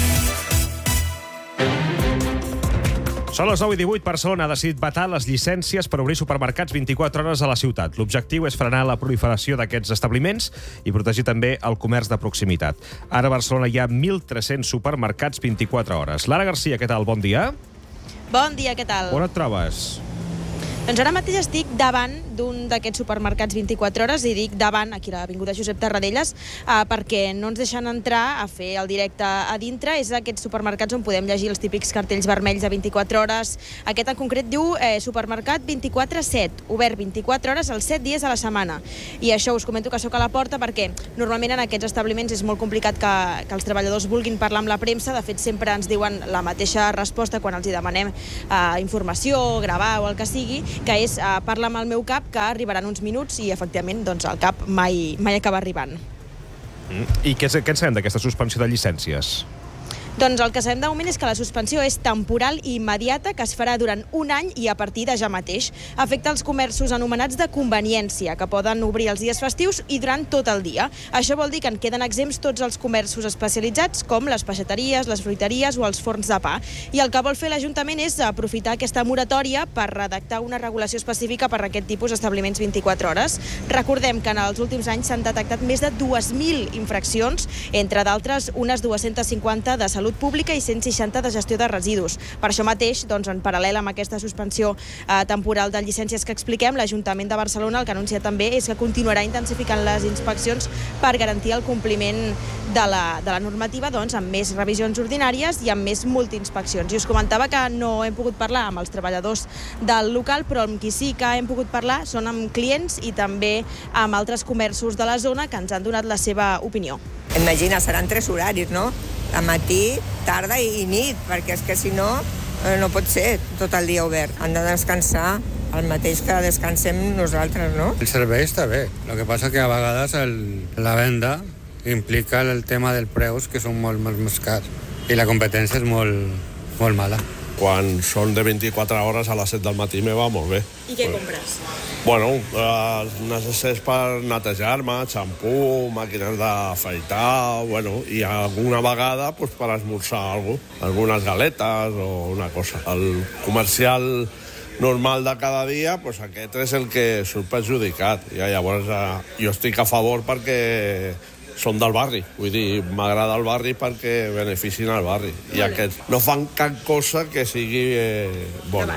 Són les nou i divuit. Barcelona ha decidit vetar les llicències per obrir supermercats vint-i-quatre hores a la ciutat. L'objectiu és frenar la proliferació d'aquests establiments i protegir també el comerç de proximitat. Ara a Barcelona hi ha mil tres-cents supermercats vint-i-quatre hores. Lara Garcia, què tal? Bon dia. Bon dia, què tal? On et trobes? Doncs ara mateix estic davant d'un d'aquests supermercats vint-i-quatre hores i dic davant, aquí a l'avinguda Josep Tarradellas, eh, perquè no ens deixen entrar a fer el directe a dintre. És aquests supermercats on podem llegir els típics cartells vermells de vint-i-quatre hores. Aquest en concret diu eh, supermercat vint-i-quatre set, obert vint-i-quatre hores els set dies a la setmana. I això us comento que sóc a la porta perquè normalment en aquests establiments és molt complicat que, que els treballadors vulguin parlar amb la premsa. De fet, sempre ens diuen la mateixa resposta quan els hi demanem eh, informació, gravar o el que sigui, que és eh, parla amb el meu cap, que arribaran uns minuts i, efectivament, doncs, el cap mai, mai acaba arribant. Mm. I què, què en sabem d'aquesta suspensió de llicències? Doncs el que sabem de moment és que la suspensió és temporal i immediata, que es farà durant un any i a partir de ja mateix. Afecta els comerços anomenats de conveniència, que poden obrir els dies festius i durant tot el dia. Això vol dir que en queden exempts tots els comerços especialitzats, com les peixateries, les fruiteries o els forns de pa. I el que vol fer l'Ajuntament és aprofitar aquesta moratòria per redactar una regulació específica per a aquest tipus d'establiments vint-i-quatre hores. Recordem que en els últims anys s'han detectat més de dues mil infraccions, entre d'altres unes dues-centes cinquanta de salut pública i cent seixanta de gestió de residus. Per això mateix, doncs, en paral·lel amb aquesta suspensió eh, temporal de llicències que expliquem, l'Ajuntament de Barcelona el que anuncia també és que continuarà intensificant les inspeccions per garantir el compliment de la, de la normativa, doncs, amb més revisions ordinàries i amb més multiinspeccions. I us comentava que no hem pogut parlar amb els treballadors del local, però amb qui sí que hem pogut parlar són amb clients i també amb altres comerços de la zona que ens han donat la seva opinió. Imagina, seran tres horaris, no? A matí, tarda i nit, perquè és que si no, no pot ser tot el dia obert. Han de descansar el mateix que descansem nosaltres, no? El servei està bé, el que passa que a vegades el, la venda implica el tema dels preus, que són molt, molt més cars, i la competència és molt, molt mala. Quan són de vint-i-quatre hores a les set del matí me va molt bé. I què compres? Bueno, eh, necessitats per netejar-me, xampú, màquines d'afaitar, bueno, i alguna vegada pues, per esmorzar alguna cosa, algunes galetes o una cosa. El comercial normal de cada dia, pues, aquest és el que surt perjudicat. I llavors eh, jo estic a favor perquè són del barri, vull dir, m'agrada el barri perquè beneficien al barri. I aquests no fan cap cosa que sigui eh, bona.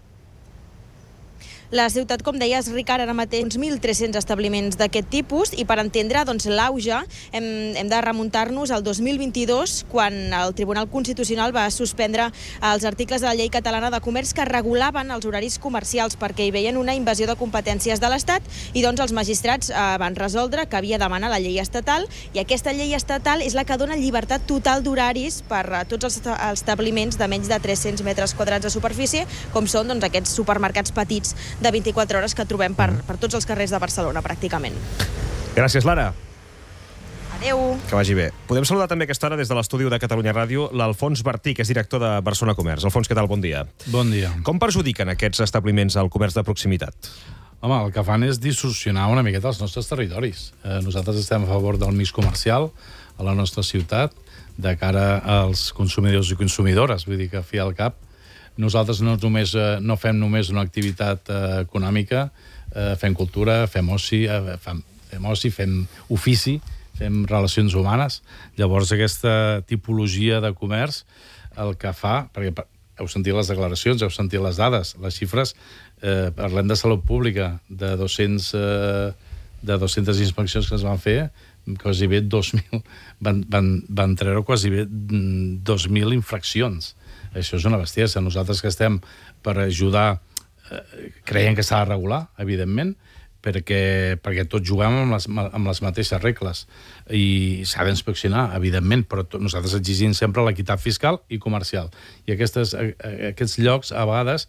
La ciutat, com deies, Ricard, ara mateix uns mil tres-cents establiments d'aquest tipus i per entendre doncs, l'auge hem, hem de remuntar-nos al dos mil vint-i-dos, quan el Tribunal Constitucional va suspendre els articles de la Llei Catalana de Comerç que regulaven els horaris comercials perquè hi veien una invasió de competències de l'Estat i doncs els magistrats eh, van resoldre que havia de demanar la llei estatal i aquesta llei estatal és la que dona llibertat total d'horaris per a tots els establiments de menys de tres-cents metres quadrats de superfície, com són doncs, aquests supermercats petits de vint-i-quatre hores que trobem per, per tots els carrers de Barcelona, pràcticament. Gràcies, Lara. Adéu. Que vagi bé. Podem saludar també aquesta hora des de l'estudi de Catalunya Ràdio l'Alfons Bertí, que és director de Barcelona Comerç. Alfons, què tal? Bon dia. Bon dia. Com perjudiquen aquests establiments al comerç de proximitat? Home, el que fan és distorsionar una miqueta els nostres territoris. Eh, nosaltres estem a favor del mix comercial a la nostra ciutat de cara als consumidors i consumidores. Vull dir que, a fi al cap, nosaltres no, només, eh, no fem només una activitat eh, econòmica, eh, fem cultura, fem oci, eh, fem, fem oci, fem ofici, fem relacions humanes. Llavors, aquesta tipologia de comerç el que fa, perquè heu sentit les declaracions, heu sentit les dades, les xifres, eh, parlem de salut pública, de, dos-cents, eh, de dues-centes inspeccions que es van fer, quasi bé dos mil, van, van, van treure quasi bé dos mil infraccions. Això és una bestiesa. Nosaltres que estem per ajudar, eh, creiem que s'ha de regular, evidentment, perquè, perquè tots juguem amb les, amb les mateixes regles i s'ha d'inspeccionar, evidentment, però tot, nosaltres exigim sempre l'equitat fiscal i comercial. I aquestes, aquests llocs, a vegades,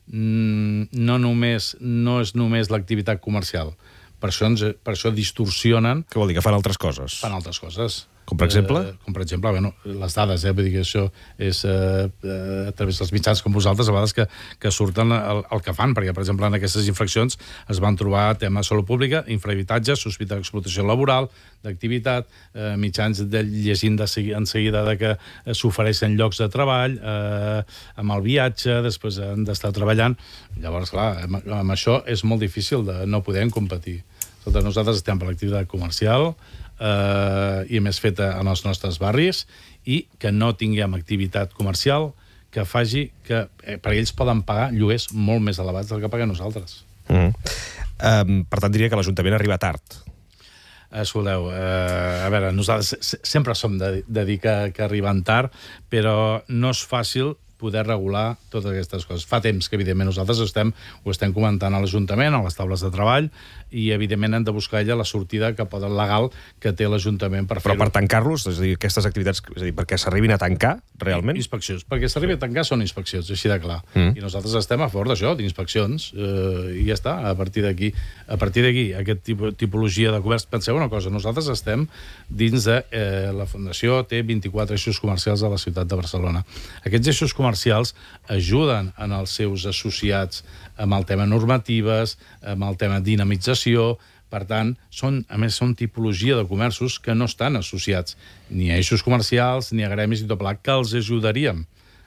no, només, no és només l'activitat comercial. Per això, ens, per això distorsionen... Què vol dir? Que fan altres coses? Fan altres coses. Com per exemple? Eh, com per exemple, bueno, les dades, eh? Vull dir que això és eh, a través dels mitjans com vosaltres, a vegades que, que surten el, el que fan, perquè, per exemple, en aquestes infraccions es van trobar temes de salut pública, infrahabitatge, sospita d'explotació laboral, d'activitat, eh, mitjans de, llegint de segui, en seguida de que s'ofereixen llocs de treball, eh, amb el viatge, després han d'estar treballant. Llavors, clar, amb, amb això és molt difícil de no poder competir. Nosaltres estem per l'activitat comercial, eh, i més feta en els nostres barris, i que no tinguem activitat comercial que faci que eh, perquè ells poden pagar lloguers molt més elevats del que paguem nosaltres. Mm. Um, per tant, diria que l'Ajuntament arriba tard. Escolteu, eh, a veure, nosaltres sempre som de, de dir que, que arriben tard, però no és fàcil poder regular totes aquestes coses. Fa temps que, evidentment, nosaltres estem, ho estem comentant a l'Ajuntament, a les taules de treball, i, evidentment, hem de buscar ella la sortida que pot, legal que té l'Ajuntament per fer-ho. Però per tancar-los, és a dir, aquestes activitats, és a dir, perquè s'arribin a tancar, realment? Inspeccions. Perquè s'arribi a tancar són inspeccions, així de clar. Mm. I nosaltres estem a favor d'això, d'inspeccions, eh, i ja està, a partir d'aquí. A partir d'aquí, aquest tipus, tipologia de comerç, penseu una cosa, nosaltres estem dins de... Eh, la Fundació té vint-i-quatre eixos comercials a la ciutat de Barcelona. Aquests eixos comercials ajuden en els seus associats amb el tema normatives, amb el tema dinamització. Per tant, són, a més, són tipologia de comerços que no estan associats ni a eixos comercials ni a gremis i tot plat, que els ajudaríem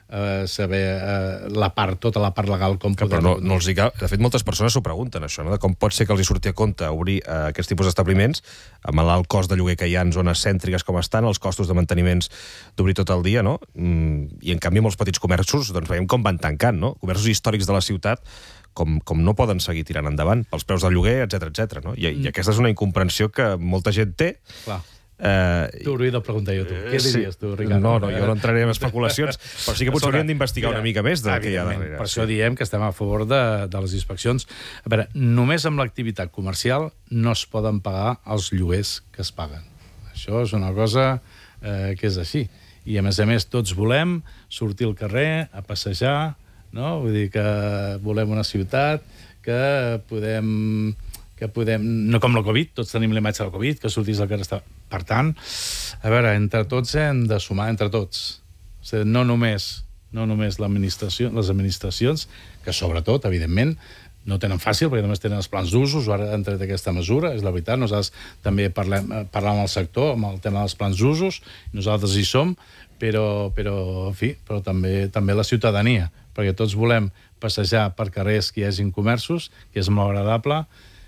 a saber eh, la part, tota la part legal com que, podem... Però no, no els hi cal... De fet, moltes persones s'ho pregunten, això, no? De com pot ser que els hi surti a compte obrir eh, aquests tipus d'establiments amb l'alt cost de lloguer que hi ha en zones cèntriques com estan, els costos de manteniments d'obrir tot el dia, no? Mm, I, en canvi, molts petits comerços, doncs veiem com van tancant, no? Comerços històrics de la ciutat com, com no poden seguir tirant endavant pels preus del lloguer, etcètera, etcètera, no? I, mm. I aquesta és una incomprensió que molta gent té. Clar. Uh, T'ho hauria de preguntar jo, tu. Què sí. diries, tu, Ricard? No, no, jo no entraré en especulacions, però sí que potser hauríem d'investigar una mica més del que hi ha darrere. Per això diem que estem a favor de, de les inspeccions. A veure, només amb l'activitat comercial no es poden pagar els lloguers que es paguen. Això és una cosa eh, que és així. I, a més a més, tots volem sortir al carrer, a passejar, no? Vull dir que volem una ciutat que podem... que podem, no com la Covid, tots tenim l'imatge de la Covid, que sortís al carrer. Per tant, a veure, entre tots hem de sumar, entre tots. O sigui, no només, no només l'administració, les administracions, que sobretot, evidentment, no tenen fàcil, perquè només tenen els plans d'usos, ara han tret aquesta mesura, és la veritat, nosaltres també parlem, parlem amb el sector, amb el tema dels plans d'usos, nosaltres hi som, però, però en fi, però també, també la ciutadania, perquè tots volem passejar per carrers que hi hagin comerços, que és molt agradable,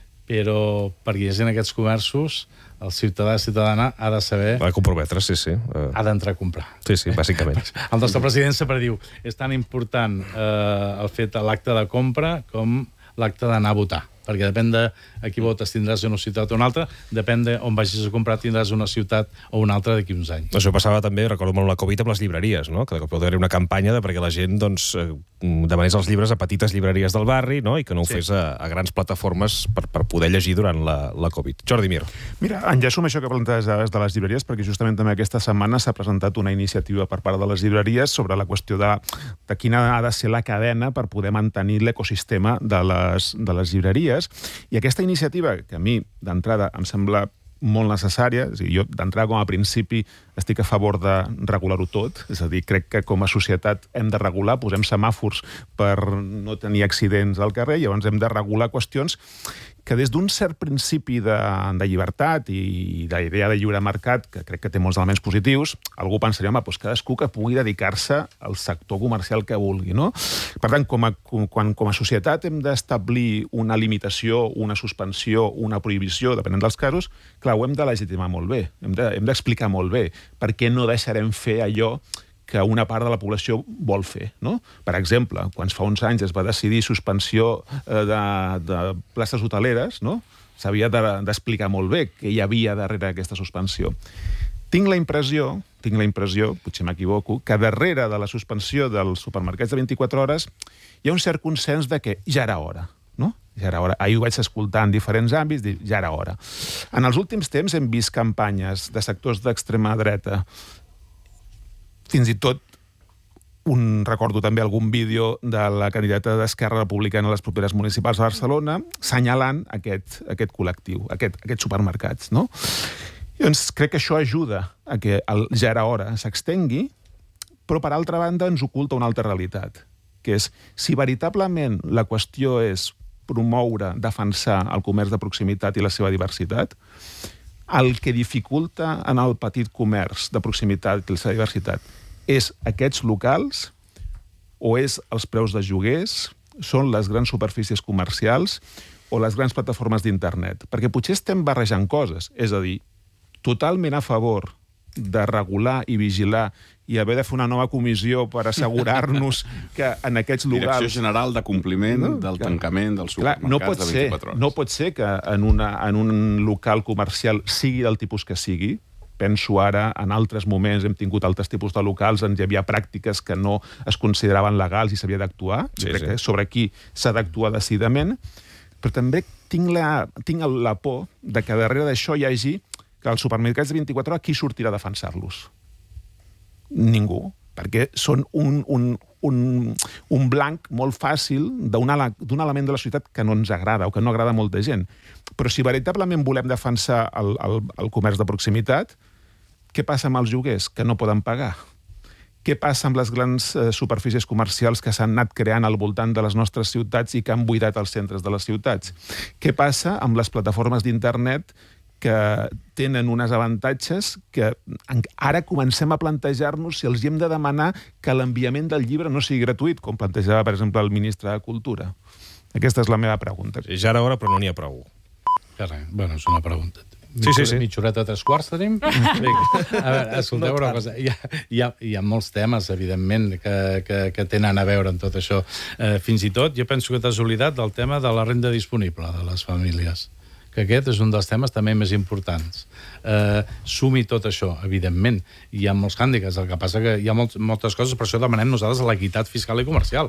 però perquè hi hagi en aquests comerços el ciutadà i ciutadana ha de saber... Ha de comprometre, sí, sí. Uh... Ha d'entrar a comprar. Sí, sí, bàsicament. El nostre president sempre diu és tan important eh, el fet de l'acte de compra com l'acte d'anar a votar, perquè depèn de a qui votes tindràs una ciutat o una altra, depèn d'on vagis a comprar tindràs una ciutat o una altra d'aquí uns anys. Això passava també, recordo molt la Covid, amb les llibreries, no? Que pot haver una campanya de perquè la gent doncs, demanés els llibres a petites llibreries del barri, no? I que no ho sí. fes a, a grans plataformes per, per poder llegir durant la, la Covid. Jordi Mir. Mira, enllaço amb això que plantejaves de les llibreries, perquè justament també aquesta setmana s'ha presentat una iniciativa per part de les llibreries sobre la qüestió de, de quina ha de ser la cadena per poder mantenir l'ecosistema de les, de les llibreries. I aquesta iniciativa, que a mi, d'entrada, em sembla molt necessària, és a dir, jo d'entrada com a principi estic a favor de regular-ho tot, és a dir, crec que com a societat hem de regular, posem semàfors per no tenir accidents al carrer, llavors hem de regular qüestions que des d'un cert principi de, de llibertat i de idea de lliure mercat, que crec que té molts elements positius, algú pensaria, home, doncs cadascú que pugui dedicar-se al sector comercial que vulgui, no? Per tant, com a, quan, com a societat hem d'establir una limitació, una suspensió, una prohibició, depenent dels casos, clar, ho hem de legitimar molt bé, hem de, hem d'explicar molt bé per què no deixarem fer allò que una part de la població vol fer, no? Per exemple, quan fa uns anys es va decidir suspensió de, de places hoteleres, no? S'havia d'explicar molt bé què hi havia darrere d'aquesta suspensió. Tinc la impressió, tinc la impressió, potser m'equivoco, que darrere de la suspensió dels supermercats de vint-i-quatre hores hi ha un cert consens de que ja era hora, no? Ja era hora. Ahir ho vaig escoltar en diferents àmbits, dir, ja era hora. En els últims temps hem vist campanyes de sectors d'extrema dreta, fins i tot un, recordo també algun vídeo de la candidata d'Esquerra Republicana a les properes municipals de Barcelona senyalant aquest, aquest col·lectiu, aquest, aquests supermercats, no? Doncs crec que això ajuda a que el ja era hora s'extengui, però per altra banda ens oculta una altra realitat, que és si veritablement la qüestió és promoure, defensar el comerç de proximitat i la seva diversitat, el que dificulta en el petit comerç de proximitat i la seva diversitat és aquests locals o és els preus de lloguers, són les grans superfícies comercials o les grans plataformes d'internet. Perquè potser estem barrejant coses, és a dir, totalment a favor de regular i vigilar i haver de fer una nova comissió per assegurar-nos que en aquests locals... Direcció General de Compliment no? del clar. Tancament dels supermercats no pot de vint-i-quatre hores. No pot ser que en, una, en un local comercial sigui del tipus que sigui. Penso ara, en altres moments hem tingut altres tipus de locals on hi havia pràctiques que no es consideraven legals i s'havia d'actuar. Sí, crec sí. que sobre aquí s'ha d'actuar decididament. Però també tinc la, tinc la por de que darrere d'això hi hagi que els supermercats de vint-i-quatre hores qui sortirà a defensar-los? Ningú, perquè són un, un, un, un blanc molt fàcil d'un element de la societat que no ens agrada o que no agrada a molta gent. Però si veritablement volem defensar el, el, el comerç de proximitat, què passa amb els lloguers que no poden pagar? Què passa amb les grans eh, superfícies comercials que s'han anat creant al voltant de les nostres ciutats i que han buidat els centres de les ciutats? Què passa amb les plataformes d'internet que tenen uns avantatges que ara comencem a plantejar-nos si els hem de demanar que l'enviament del llibre no sigui gratuït, com plantejava, per exemple, el ministre de Cultura? Aquesta és la meva pregunta. Sí, ja era hora, però no n'hi ha prou. Carai, bueno, és una pregunta. Sí, sí, sí. Mitjoreta tres quarts tenim? A veure, escolteu una cosa. Hi ha, hi, ha, hi ha molts temes, evidentment, que, que, que tenen a veure amb tot això. Eh, fins i tot, jo penso que t'has oblidat del tema de la renda disponible de les famílies, que aquest és un dels temes també més importants. Eh, sumi tot això, evidentment. Hi ha molts hàndicaps, el que passa que hi ha molt, moltes coses, per això demanem nosaltres l'equitat fiscal i comercial.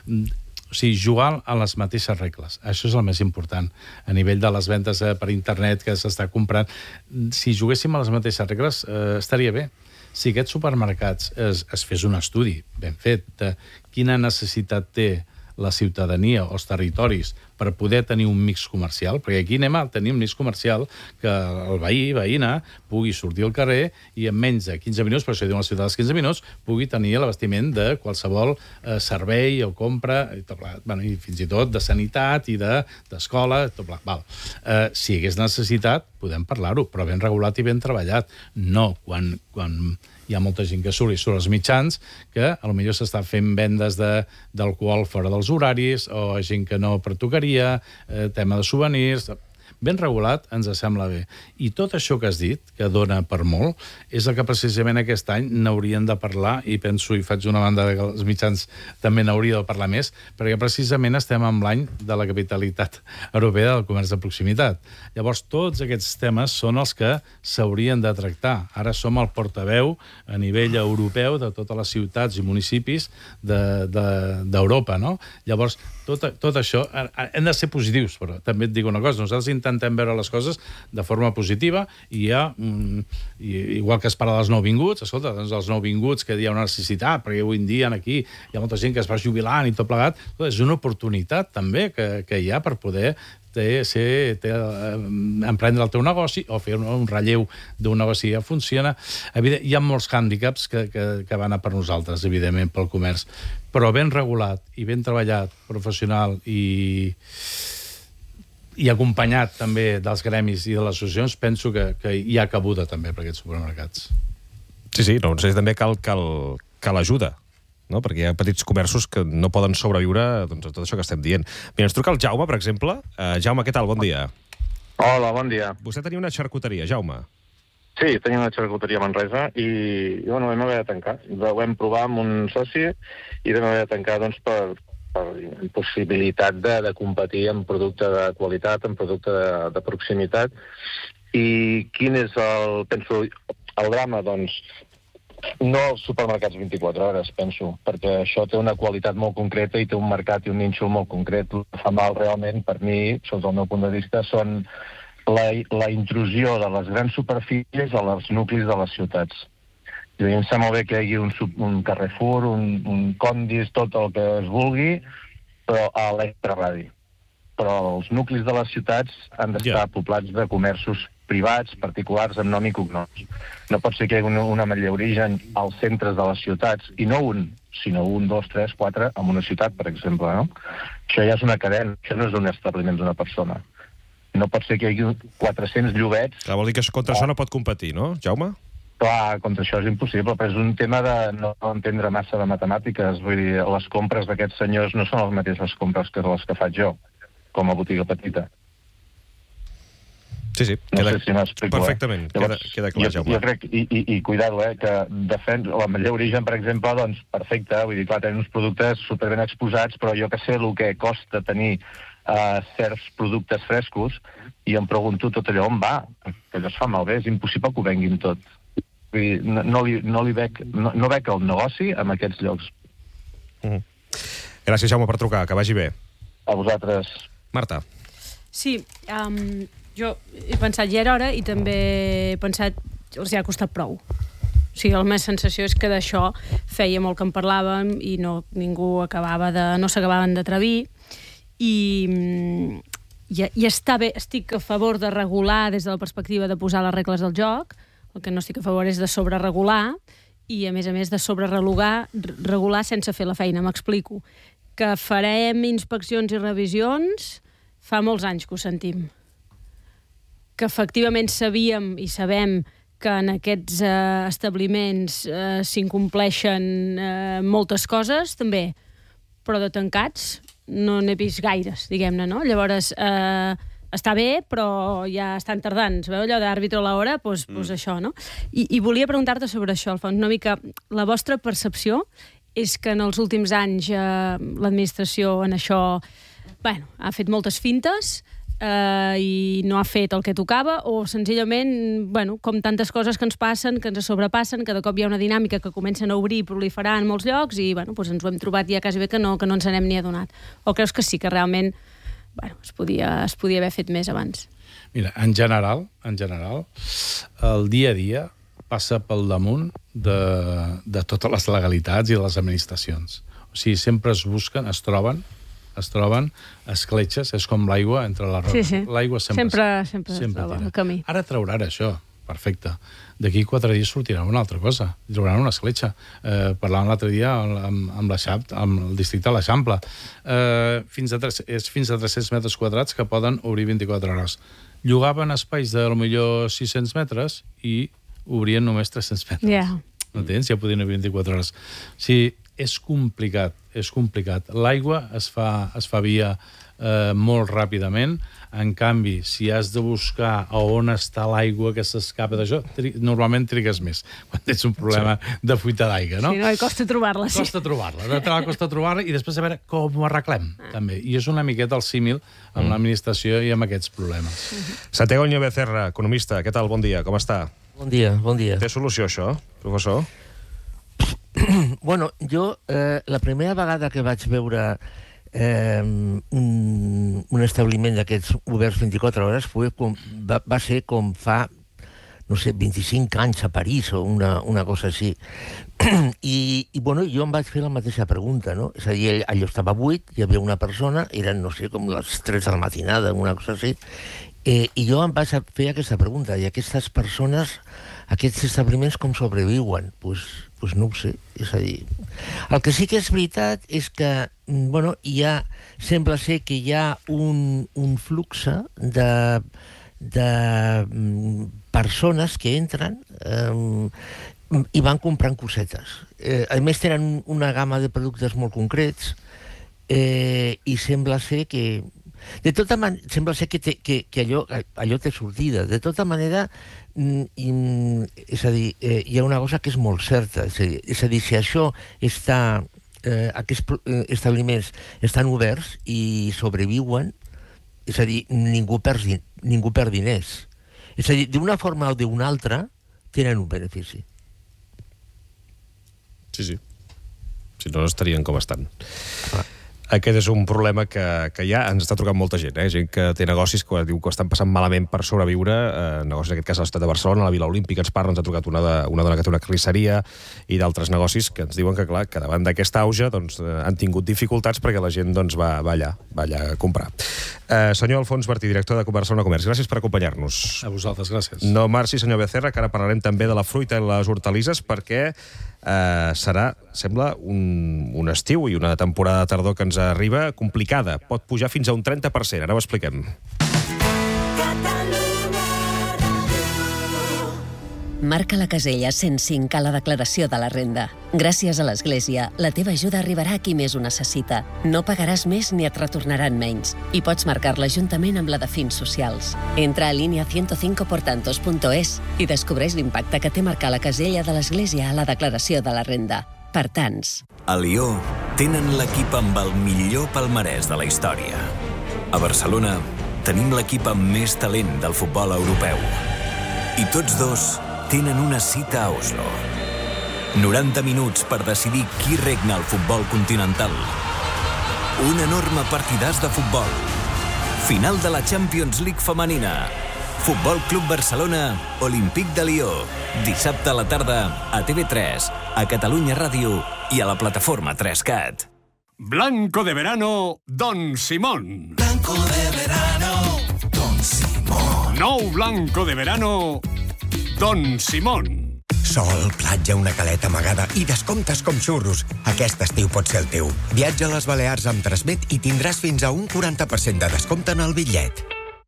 O sigui, jugar a les mateixes regles. Això és el més important. A nivell de les ventes per internet que s'està comprant, si juguéssim a les mateixes regles, eh, estaria bé. Si aquests supermercats es, es fes un estudi ben fet de quina necessitat té la ciutadania o els territoris per poder tenir un mix comercial, perquè aquí anem a tenir un mix comercial que el veí, veïna, pugui sortir al carrer i en menys de quinze minuts, per això diuen les ciutats quinze minuts, pugui tenir l'abastiment de qualsevol eh, servei o compra, i, tot, bueno, i fins i tot de sanitat i d'escola, de, tot, val. Eh, si hi hagués necessitat, podem parlar-ho, però ben regulat i ben treballat. No, quan... quan hi ha molta gent que surt i surt als mitjans que potser s'està fent vendes d'alcohol fora dels horaris o gent que no pertocaria, eh, tema de souvenirs... Ben regulat ens sembla bé. I tot això que has dit, que dona per molt, és el que precisament aquest any n'haurien de parlar, i penso, i faig una banda que els mitjans també n'haurien de parlar més, perquè precisament estem en l'any de la capitalitat europea del comerç de proximitat. Llavors, tots aquests temes són els que s'haurien de tractar. Ara som el portaveu a nivell europeu de totes les ciutats i municipis d'Europa, no? Llavors, tot, tot això, hem de ser positius, però també et dic una cosa, nosaltres intentem veure les coses de forma positiva i hi ha, mm, igual que es parla dels nouvinguts, escolta, doncs els nouvinguts que hi ha una necessitat, perquè avui en dia aquí hi ha molta gent que es va jubilant i tot plegat, és una oportunitat també que, que hi ha per poder té, ser, té, eh, emprendre el teu negoci o fer un, un relleu d'un negoci que ja funciona. Evident, hi ha molts hàndicaps que, que, que van a per nosaltres, evidentment, pel comerç, però ben regulat i ben treballat, professional i, i acompanyat també dels gremis i de les associacions, penso que, que hi ha cabuda també per aquests supermercats. Sí, sí, no, també cal, cal, cal ajuda, no? Perquè hi ha petits comerços que no poden sobreviure doncs, a tot això que estem dient. Mira, ens truca el Jaume, per exemple. Uh, Jaume, què tal? Bon dia. Hola, bon dia. Vostè tenia una xarcuteria, Jaume. Sí, tenia una xarcuteria a Manresa i, i bueno, vam haver de tancar. Ho vam provar amb un soci i vam haver de tancar doncs, per, per impossibilitat de, de competir en producte de qualitat, en producte de, de proximitat. I quin és el, penso, el drama? Doncs no els supermercats vint-i-quatre hores, penso, perquè això té una qualitat molt concreta i té un mercat i un nínxol molt concret. El que fa mal realment, per mi, sota el meu punt de vista, són la, la intrusió de les grans superfícies als nuclis de les ciutats. I em sembla bé que hi hagi un, un Carrefour, un, un Condis, tot el que es vulgui, però a l'extraradi. Però els nuclis de les ciutats han d'estar yeah. poblats de comerços privats, particulars, amb nom i cognoms. No pot ser que hi hagi una, una Ametller Origen als centres de les ciutats, i no un, sinó un, dos, tres, quatre, en una ciutat, per exemple, no? Això ja és una cadena, això no és un establiment d'una persona. No pot ser que hi hagi quatre-cents lloguets... Clar, vol dir que contra oh. això no pot competir, no, Jaume? Clar, contra això és impossible, però és un tema de no entendre massa de matemàtiques. Vull dir, les compres d'aquests senyors no són les mateixes compres que les que faig jo, com a botiga petita. Sí, sí, no queda, sé si m'explico. perfectament, Eh? Llavors, queda, queda clar, jo, Jaume. jo crec, i, i, i cuidado, eh, que defens, la Ametller Origen, per exemple, doncs perfecte, vull dir, clar, tenen uns productes superben exposats, però jo que sé el que costa tenir uh, certs productes frescos, i em pregunto tot allò on va, que allò es fa malbé, és impossible que ho venguin tot. Vull dir, no, no, li, no, li veig, no, no veig el negoci en aquests llocs. Mm. Gràcies, Jaume, per trucar, que vagi bé. A vosaltres. Marta. Sí, um, jo he pensat ja era hora i també he pensat els hi ha costat prou. O sigui, la meva sensació és que d'això feia molt que en parlàvem i no, ningú acabava de, no s'acabaven d'atrevir i, i, i està bé, estic a favor de regular des de la perspectiva de posar les regles del joc. El que no estic a favor és de sobreregular i, a més a més, de sobreregular regular sense fer la feina. M'explico. Que farem inspeccions i revisions fa molts anys que ho sentim. Que efectivament sabíem i sabem que en aquests eh, establiments eh, s'incompleixen eh, moltes coses, també, però de tancats no n'he vist gaires, diguem-ne, no? Llavors, eh, està bé, però ja estan tardant. Es veu allò d'àrbitro a l'hora? Doncs pues, pues mm. això, no? I, I volia preguntar-te sobre això, Alfons, una mica la vostra percepció és que en els últims anys eh, l'administració en això bueno, ha fet moltes fintes eh, i no ha fet el que tocava, o senzillament, bueno, com tantes coses que ens passen, que ens sobrepassen, que de cop hi ha una dinàmica que comencen a obrir i proliferar en molts llocs i bueno, doncs ens ho hem trobat ja quasi bé que no, que no ens n'hem ni adonat. O creus que sí, que realment bueno, es podia, es podia haver fet més abans? Mira, en general, en general, el dia a dia passa pel damunt de, de totes les legalitats i de les administracions. O sigui, sempre es busquen, es troben, es troben escletxes, és com l'aigua entre la roca. Sí, sí. L'aigua sempre, sempre, sempre, sempre es troba tira. el camí. Ara trauran això, perfecte. D'aquí quatre dies sortirà una altra cosa. Trauran una escletxa. Eh, parlàvem l'altre dia amb, amb, amb el districte de l'Eixample. Eh, fins a tres, és fins a tres-cents metres quadrats que poden obrir vint-i-quatre hores. Llogaven espais de potser sis-cents metres i obrien només tres-cents metres. Yeah. No tens? Ja podien obrir vint-i-quatre hores. O sigui, és complicat, és complicat. L'aigua es fa, es fa via eh, molt ràpidament. En canvi, si has de buscar a on està l'aigua que s'escapa d'això, tri normalment trigues més, quan tens un problema sí. de fuita d'aigua, no? Sí, no, i costa trobar-la, sí. Costa trobar-la, d'entrada costa trobar-la i després a veure com ho arreglem, ah. també. I és una miqueta el símil amb mm. l'administració i amb aquests problemes. Mm-hmm. Santiago Becerra, economista, què tal? Bon dia, com està? Bon dia, bon dia. Té solució, això, professor? Bueno, jo, eh, la primera vegada que vaig veure eh, un, un establiment d'aquests oberts vint-i-quatre hores fue com, va, va ser com fa, no sé, vint-i-cinc anys a París o una, una cosa així. I, I, bueno, jo em vaig fer la mateixa pregunta, no? És a dir, allò estava buit, hi havia una persona, eren, no sé, com les tres de la matinada, una cosa així, eh, i jo em vaig fer aquesta pregunta, i aquestes persones, aquests establiments com sobreviuen? Doncs pues, pues no ho sé, és a dir... El que sí que és veritat és que, bueno, hi ha, sembla ser que hi ha un, un flux de, de persones que entren eh, i van comprant cosetes. Eh, a més, tenen una gamma de productes molt concrets eh, i sembla ser que... De tota manera, sembla ser que, te, que, que allò, allò té sortida. De tota manera, mm, és a dir, eh, hi ha una cosa que és molt certa. És a dir, és a dir si això està... Eh, aquests establiments estan oberts i sobreviuen, és a dir, ningú perd, ningú perd diners. És a dir, d'una forma o d'una altra, tenen un benefici. Sí, sí. Si no, estarien com estan. Ah. Aquest és un problema que, que ja ens està trucant molta gent, eh? Gent que té negocis que diu que estan passant malament per sobreviure, eh, negocis en aquest cas a la ciutat de Barcelona, a la Vila Olímpica ens parla, ens ha trucat una, de, una dona que té una carnisseria i d'altres negocis que ens diuen que, clar, que davant d'aquesta auge doncs, eh, han tingut dificultats perquè la gent doncs, va, va, allà, va allà a comprar. Eh, senyor Alfons Martí, director de Barcelona Comerç, gràcies per acompanyar-nos. A vosaltres, gràcies. No marxi, senyor Becerra, que ara parlarem també de la fruita i les hortalisses, perquè eh, serà, sembla, un, un estiu i una temporada de tardor que ens arriba complicada. Pot pujar fins a un trenta per cent. Ara ho expliquem. Marca la casella cent cinc a la declaració de la renda. Gràcies a l'Església, la teva ajuda arribarà a qui més ho necessita. No pagaràs més ni et retornaran menys. I pots marcar-la juntament amb la de fins socials. Entra a línia ciento cinco por tantos punto es i descobreix l'impacte que té marcar la casella de l'Església a la declaració de la renda. Per tants. A Lió tenen l'equip amb el millor palmarès de la història. A Barcelona tenim l'equip amb més talent del futbol europeu. I tots dos tenen una cita a Oslo. noranta minuts per decidir qui regna el futbol continental. Un enorme partidàs de futbol. Final de la Champions League femenina. Futbol Club Barcelona, Olímpic de Lió. Dissabte a la tarda a T V tres, a Catalunya Ràdio i a la plataforma tres cat. Blanco de verano, Don Simón. Blanco de verano, Don Simón. Nou blanco de verano, Don Simón. Sol, platja, una caleta amagada i descomptes com xurros. Aquest estiu pot ser el teu. Viatja a les Balears amb Transmet i tindràs fins a un quaranta per cent de descompte en el bitllet.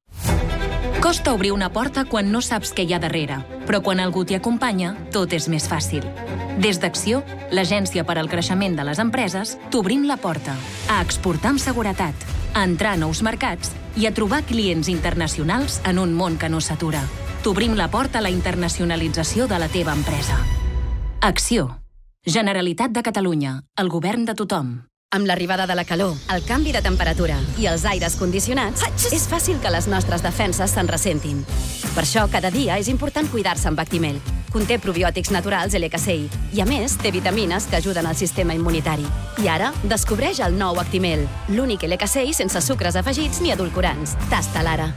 Costa obrir una porta quan no saps què hi ha darrere, però quan algú t'hi acompanya, tot és més fàcil. Des d'Acció, l'agència per al creixement de les empreses, t'obrim la porta a exportar amb seguretat, a entrar a nous mercats i a trobar clients internacionals en un món que no s'atura. T'obrim la porta a la internacionalització de la teva empresa. Acció. Generalitat de Catalunya. El govern de tothom. Amb l'arribada de la calor, el canvi de temperatura i els aires condicionats, és fàcil que les nostres defenses se'n ressentin. Per això, cada dia és important cuidar-se amb Actimel. Conté probiòtics naturals L K C I i, a més, té vitamines que ajuden al sistema immunitari. I ara, descobreix el nou Actimel, l'únic L K C I sense sucres afegits ni edulcorants. Tasta l'ara.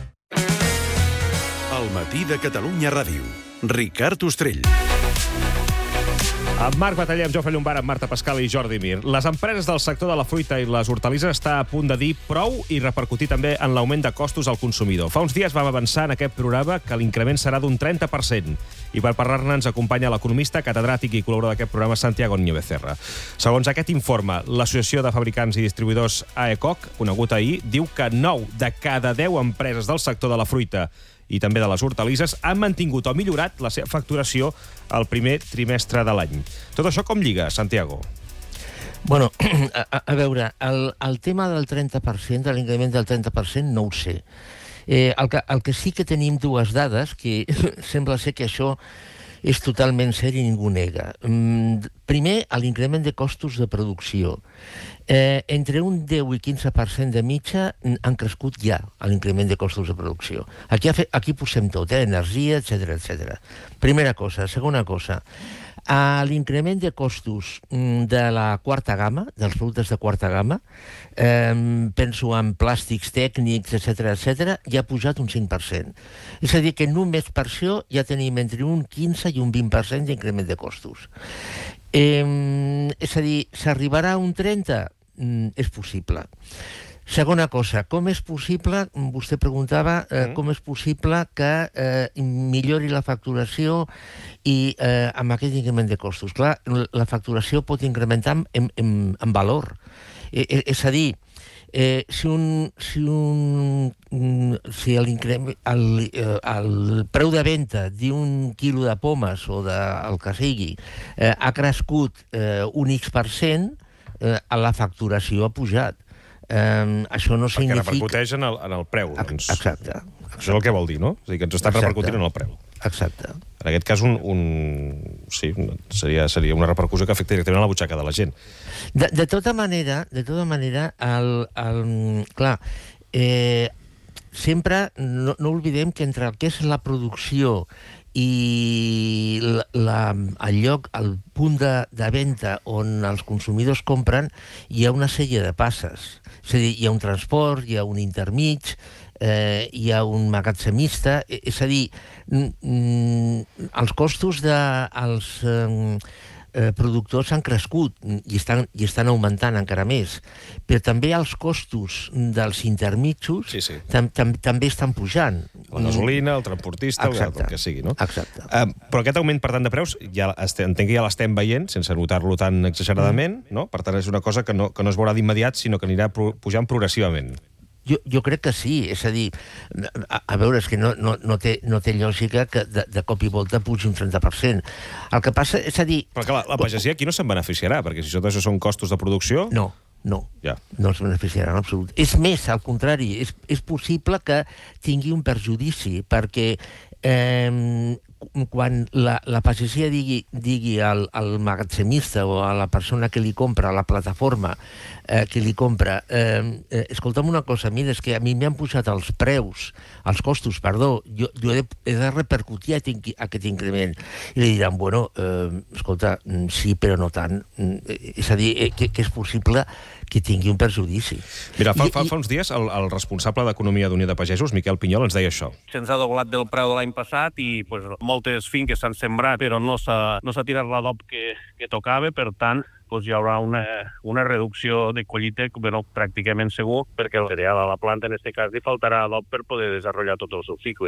El matí de Catalunya Ràdio. Ricard Ostrell. Amb Marc Bataller, amb Jofre Llombart, amb Marta Pascal i Jordi Mir. Les empreses del sector de la fruita i les hortalisses està a punt de dir prou i repercutir també en l'augment de costos al consumidor. Fa uns dies vam avançar en aquest programa que l'increment serà d'un trenta per cent. I per parlar-ne ens acompanya l'economista, catedràtic i col·laborador d'aquest programa, Santiago Niño Becerra. Segons aquest informe, l'Associació de Fabricants i Distribuïdors A E C O C, conegut ahir, diu que nou de cada deu empreses del sector de la fruita i també de les hortalisses han mantingut o millorat la seva facturació al primer trimestre de l'any. Tot això com lliga, Santiago? Bueno, a, a veure, el, el tema del trenta per cent, de l'increment del trenta per cent, no ho sé. Eh, el, que, el que sí que tenim dues dades, que sembla ser que això és totalment cert i ningú nega. Mm, primer, l'increment de costos de producció. Eh, entre un deu i quinze per cent de mitja han crescut ja l'increment de costos de producció. Aquí, aquí posem tot, eh? Energia, etcètera, etcètera. Primera cosa. Segona cosa, a l'increment de costos de la quarta gamma, dels productes de quarta gamma, eh, penso en plàstics tècnics, etcètera, etcètera, ja ha pujat un cinc per cent. És a dir, que només per això ja tenim entre un quinze i un vint per cent d'increment de costos. Eh, és a dir, s'arribarà a un trenta? Mm, és possible. Segona cosa, com és possible, vostè preguntava, eh, com és possible que eh, millori la facturació i eh, amb aquest increment de costos? Clar, la facturació pot incrementar en, en, en valor. Eh, eh, és a dir, eh, si un, si un si el, el, el preu de venda d'un quilo de pomes o del que sigui eh, ha crescut eh, un X per cent, eh, la facturació ha pujat. Eh, això no Perquè significa... repercuteix en el, en el preu. Doncs. Exacte. Això és el que vol dir, no? És a dir, que ens està Exacte. repercutint en el preu. Exacte. En aquest cas, un, un... Sí, seria, seria una repercussió que afecta directament a la butxaca de la gent. De, de tota manera, de tota manera, el, el, clar, eh, sempre no, no oblidem que entre el que és la producció i la, la, el lloc, el punt de, de venda on els consumidors compren, hi ha una sèrie de passes. És a dir, hi ha un transport, hi ha un intermig, eh, hi ha un magatzemista, és a dir, els costos dels eh, eh, productors han crescut i estan, i estan augmentant encara més, però també els costos dels intermitjos sí, sí. tam, tam, també estan pujant. La gasolina, el transportista, Exacte. el que sigui, no? Exacte. Uh, però aquest augment, per tant, de preus, ja estem, entenc que ja l'estem veient, sense notar-lo tan exageradament, no? Per tant, és una cosa que no, que no es veurà d'immediat, sinó que anirà pro, pujant progressivament. jo, jo crec que sí, és a dir, a, a veure, és que no, no, no, té, no té lògica que de, de cop i volta pugi un trenta per cent. El que passa és a dir... Però clar, la pagesia aquí no se'n beneficiarà, perquè si tot això són costos de producció... No, no, ja. no es beneficiarà en absolut. És més, al contrari, és, és possible que tingui un perjudici, perquè eh, quan la, la pagesia digui, digui al, al magatzemista o a la persona que li compra, a la plataforma eh, que li compra, eh, eh, escolta'm una cosa, mira, és que a mi m'han pujat els preus, els costos, perdó, jo, jo he, de, he de repercutir aquest increment. I li diran, bueno, eh, escolta, sí, però no tant. És a dir, eh, que, que és possible que tingui un perjudici. Mira, fa, fa, fa uns dies el, el responsable d'Economia d'Unió de Pagesos, Miquel Pinyol, ens deia això. Se'ns ha doblat del preu de l'any passat i pues, moltes finques s'han sembrat, però no s'ha no s'ha tirat l'adob que, que tocava, per tant, pues, hi haurà una, una reducció de collita bueno, pràcticament segur, perquè el cereal a la planta, en aquest cas, li faltarà adob per poder desenvolupar tot el seu cicle.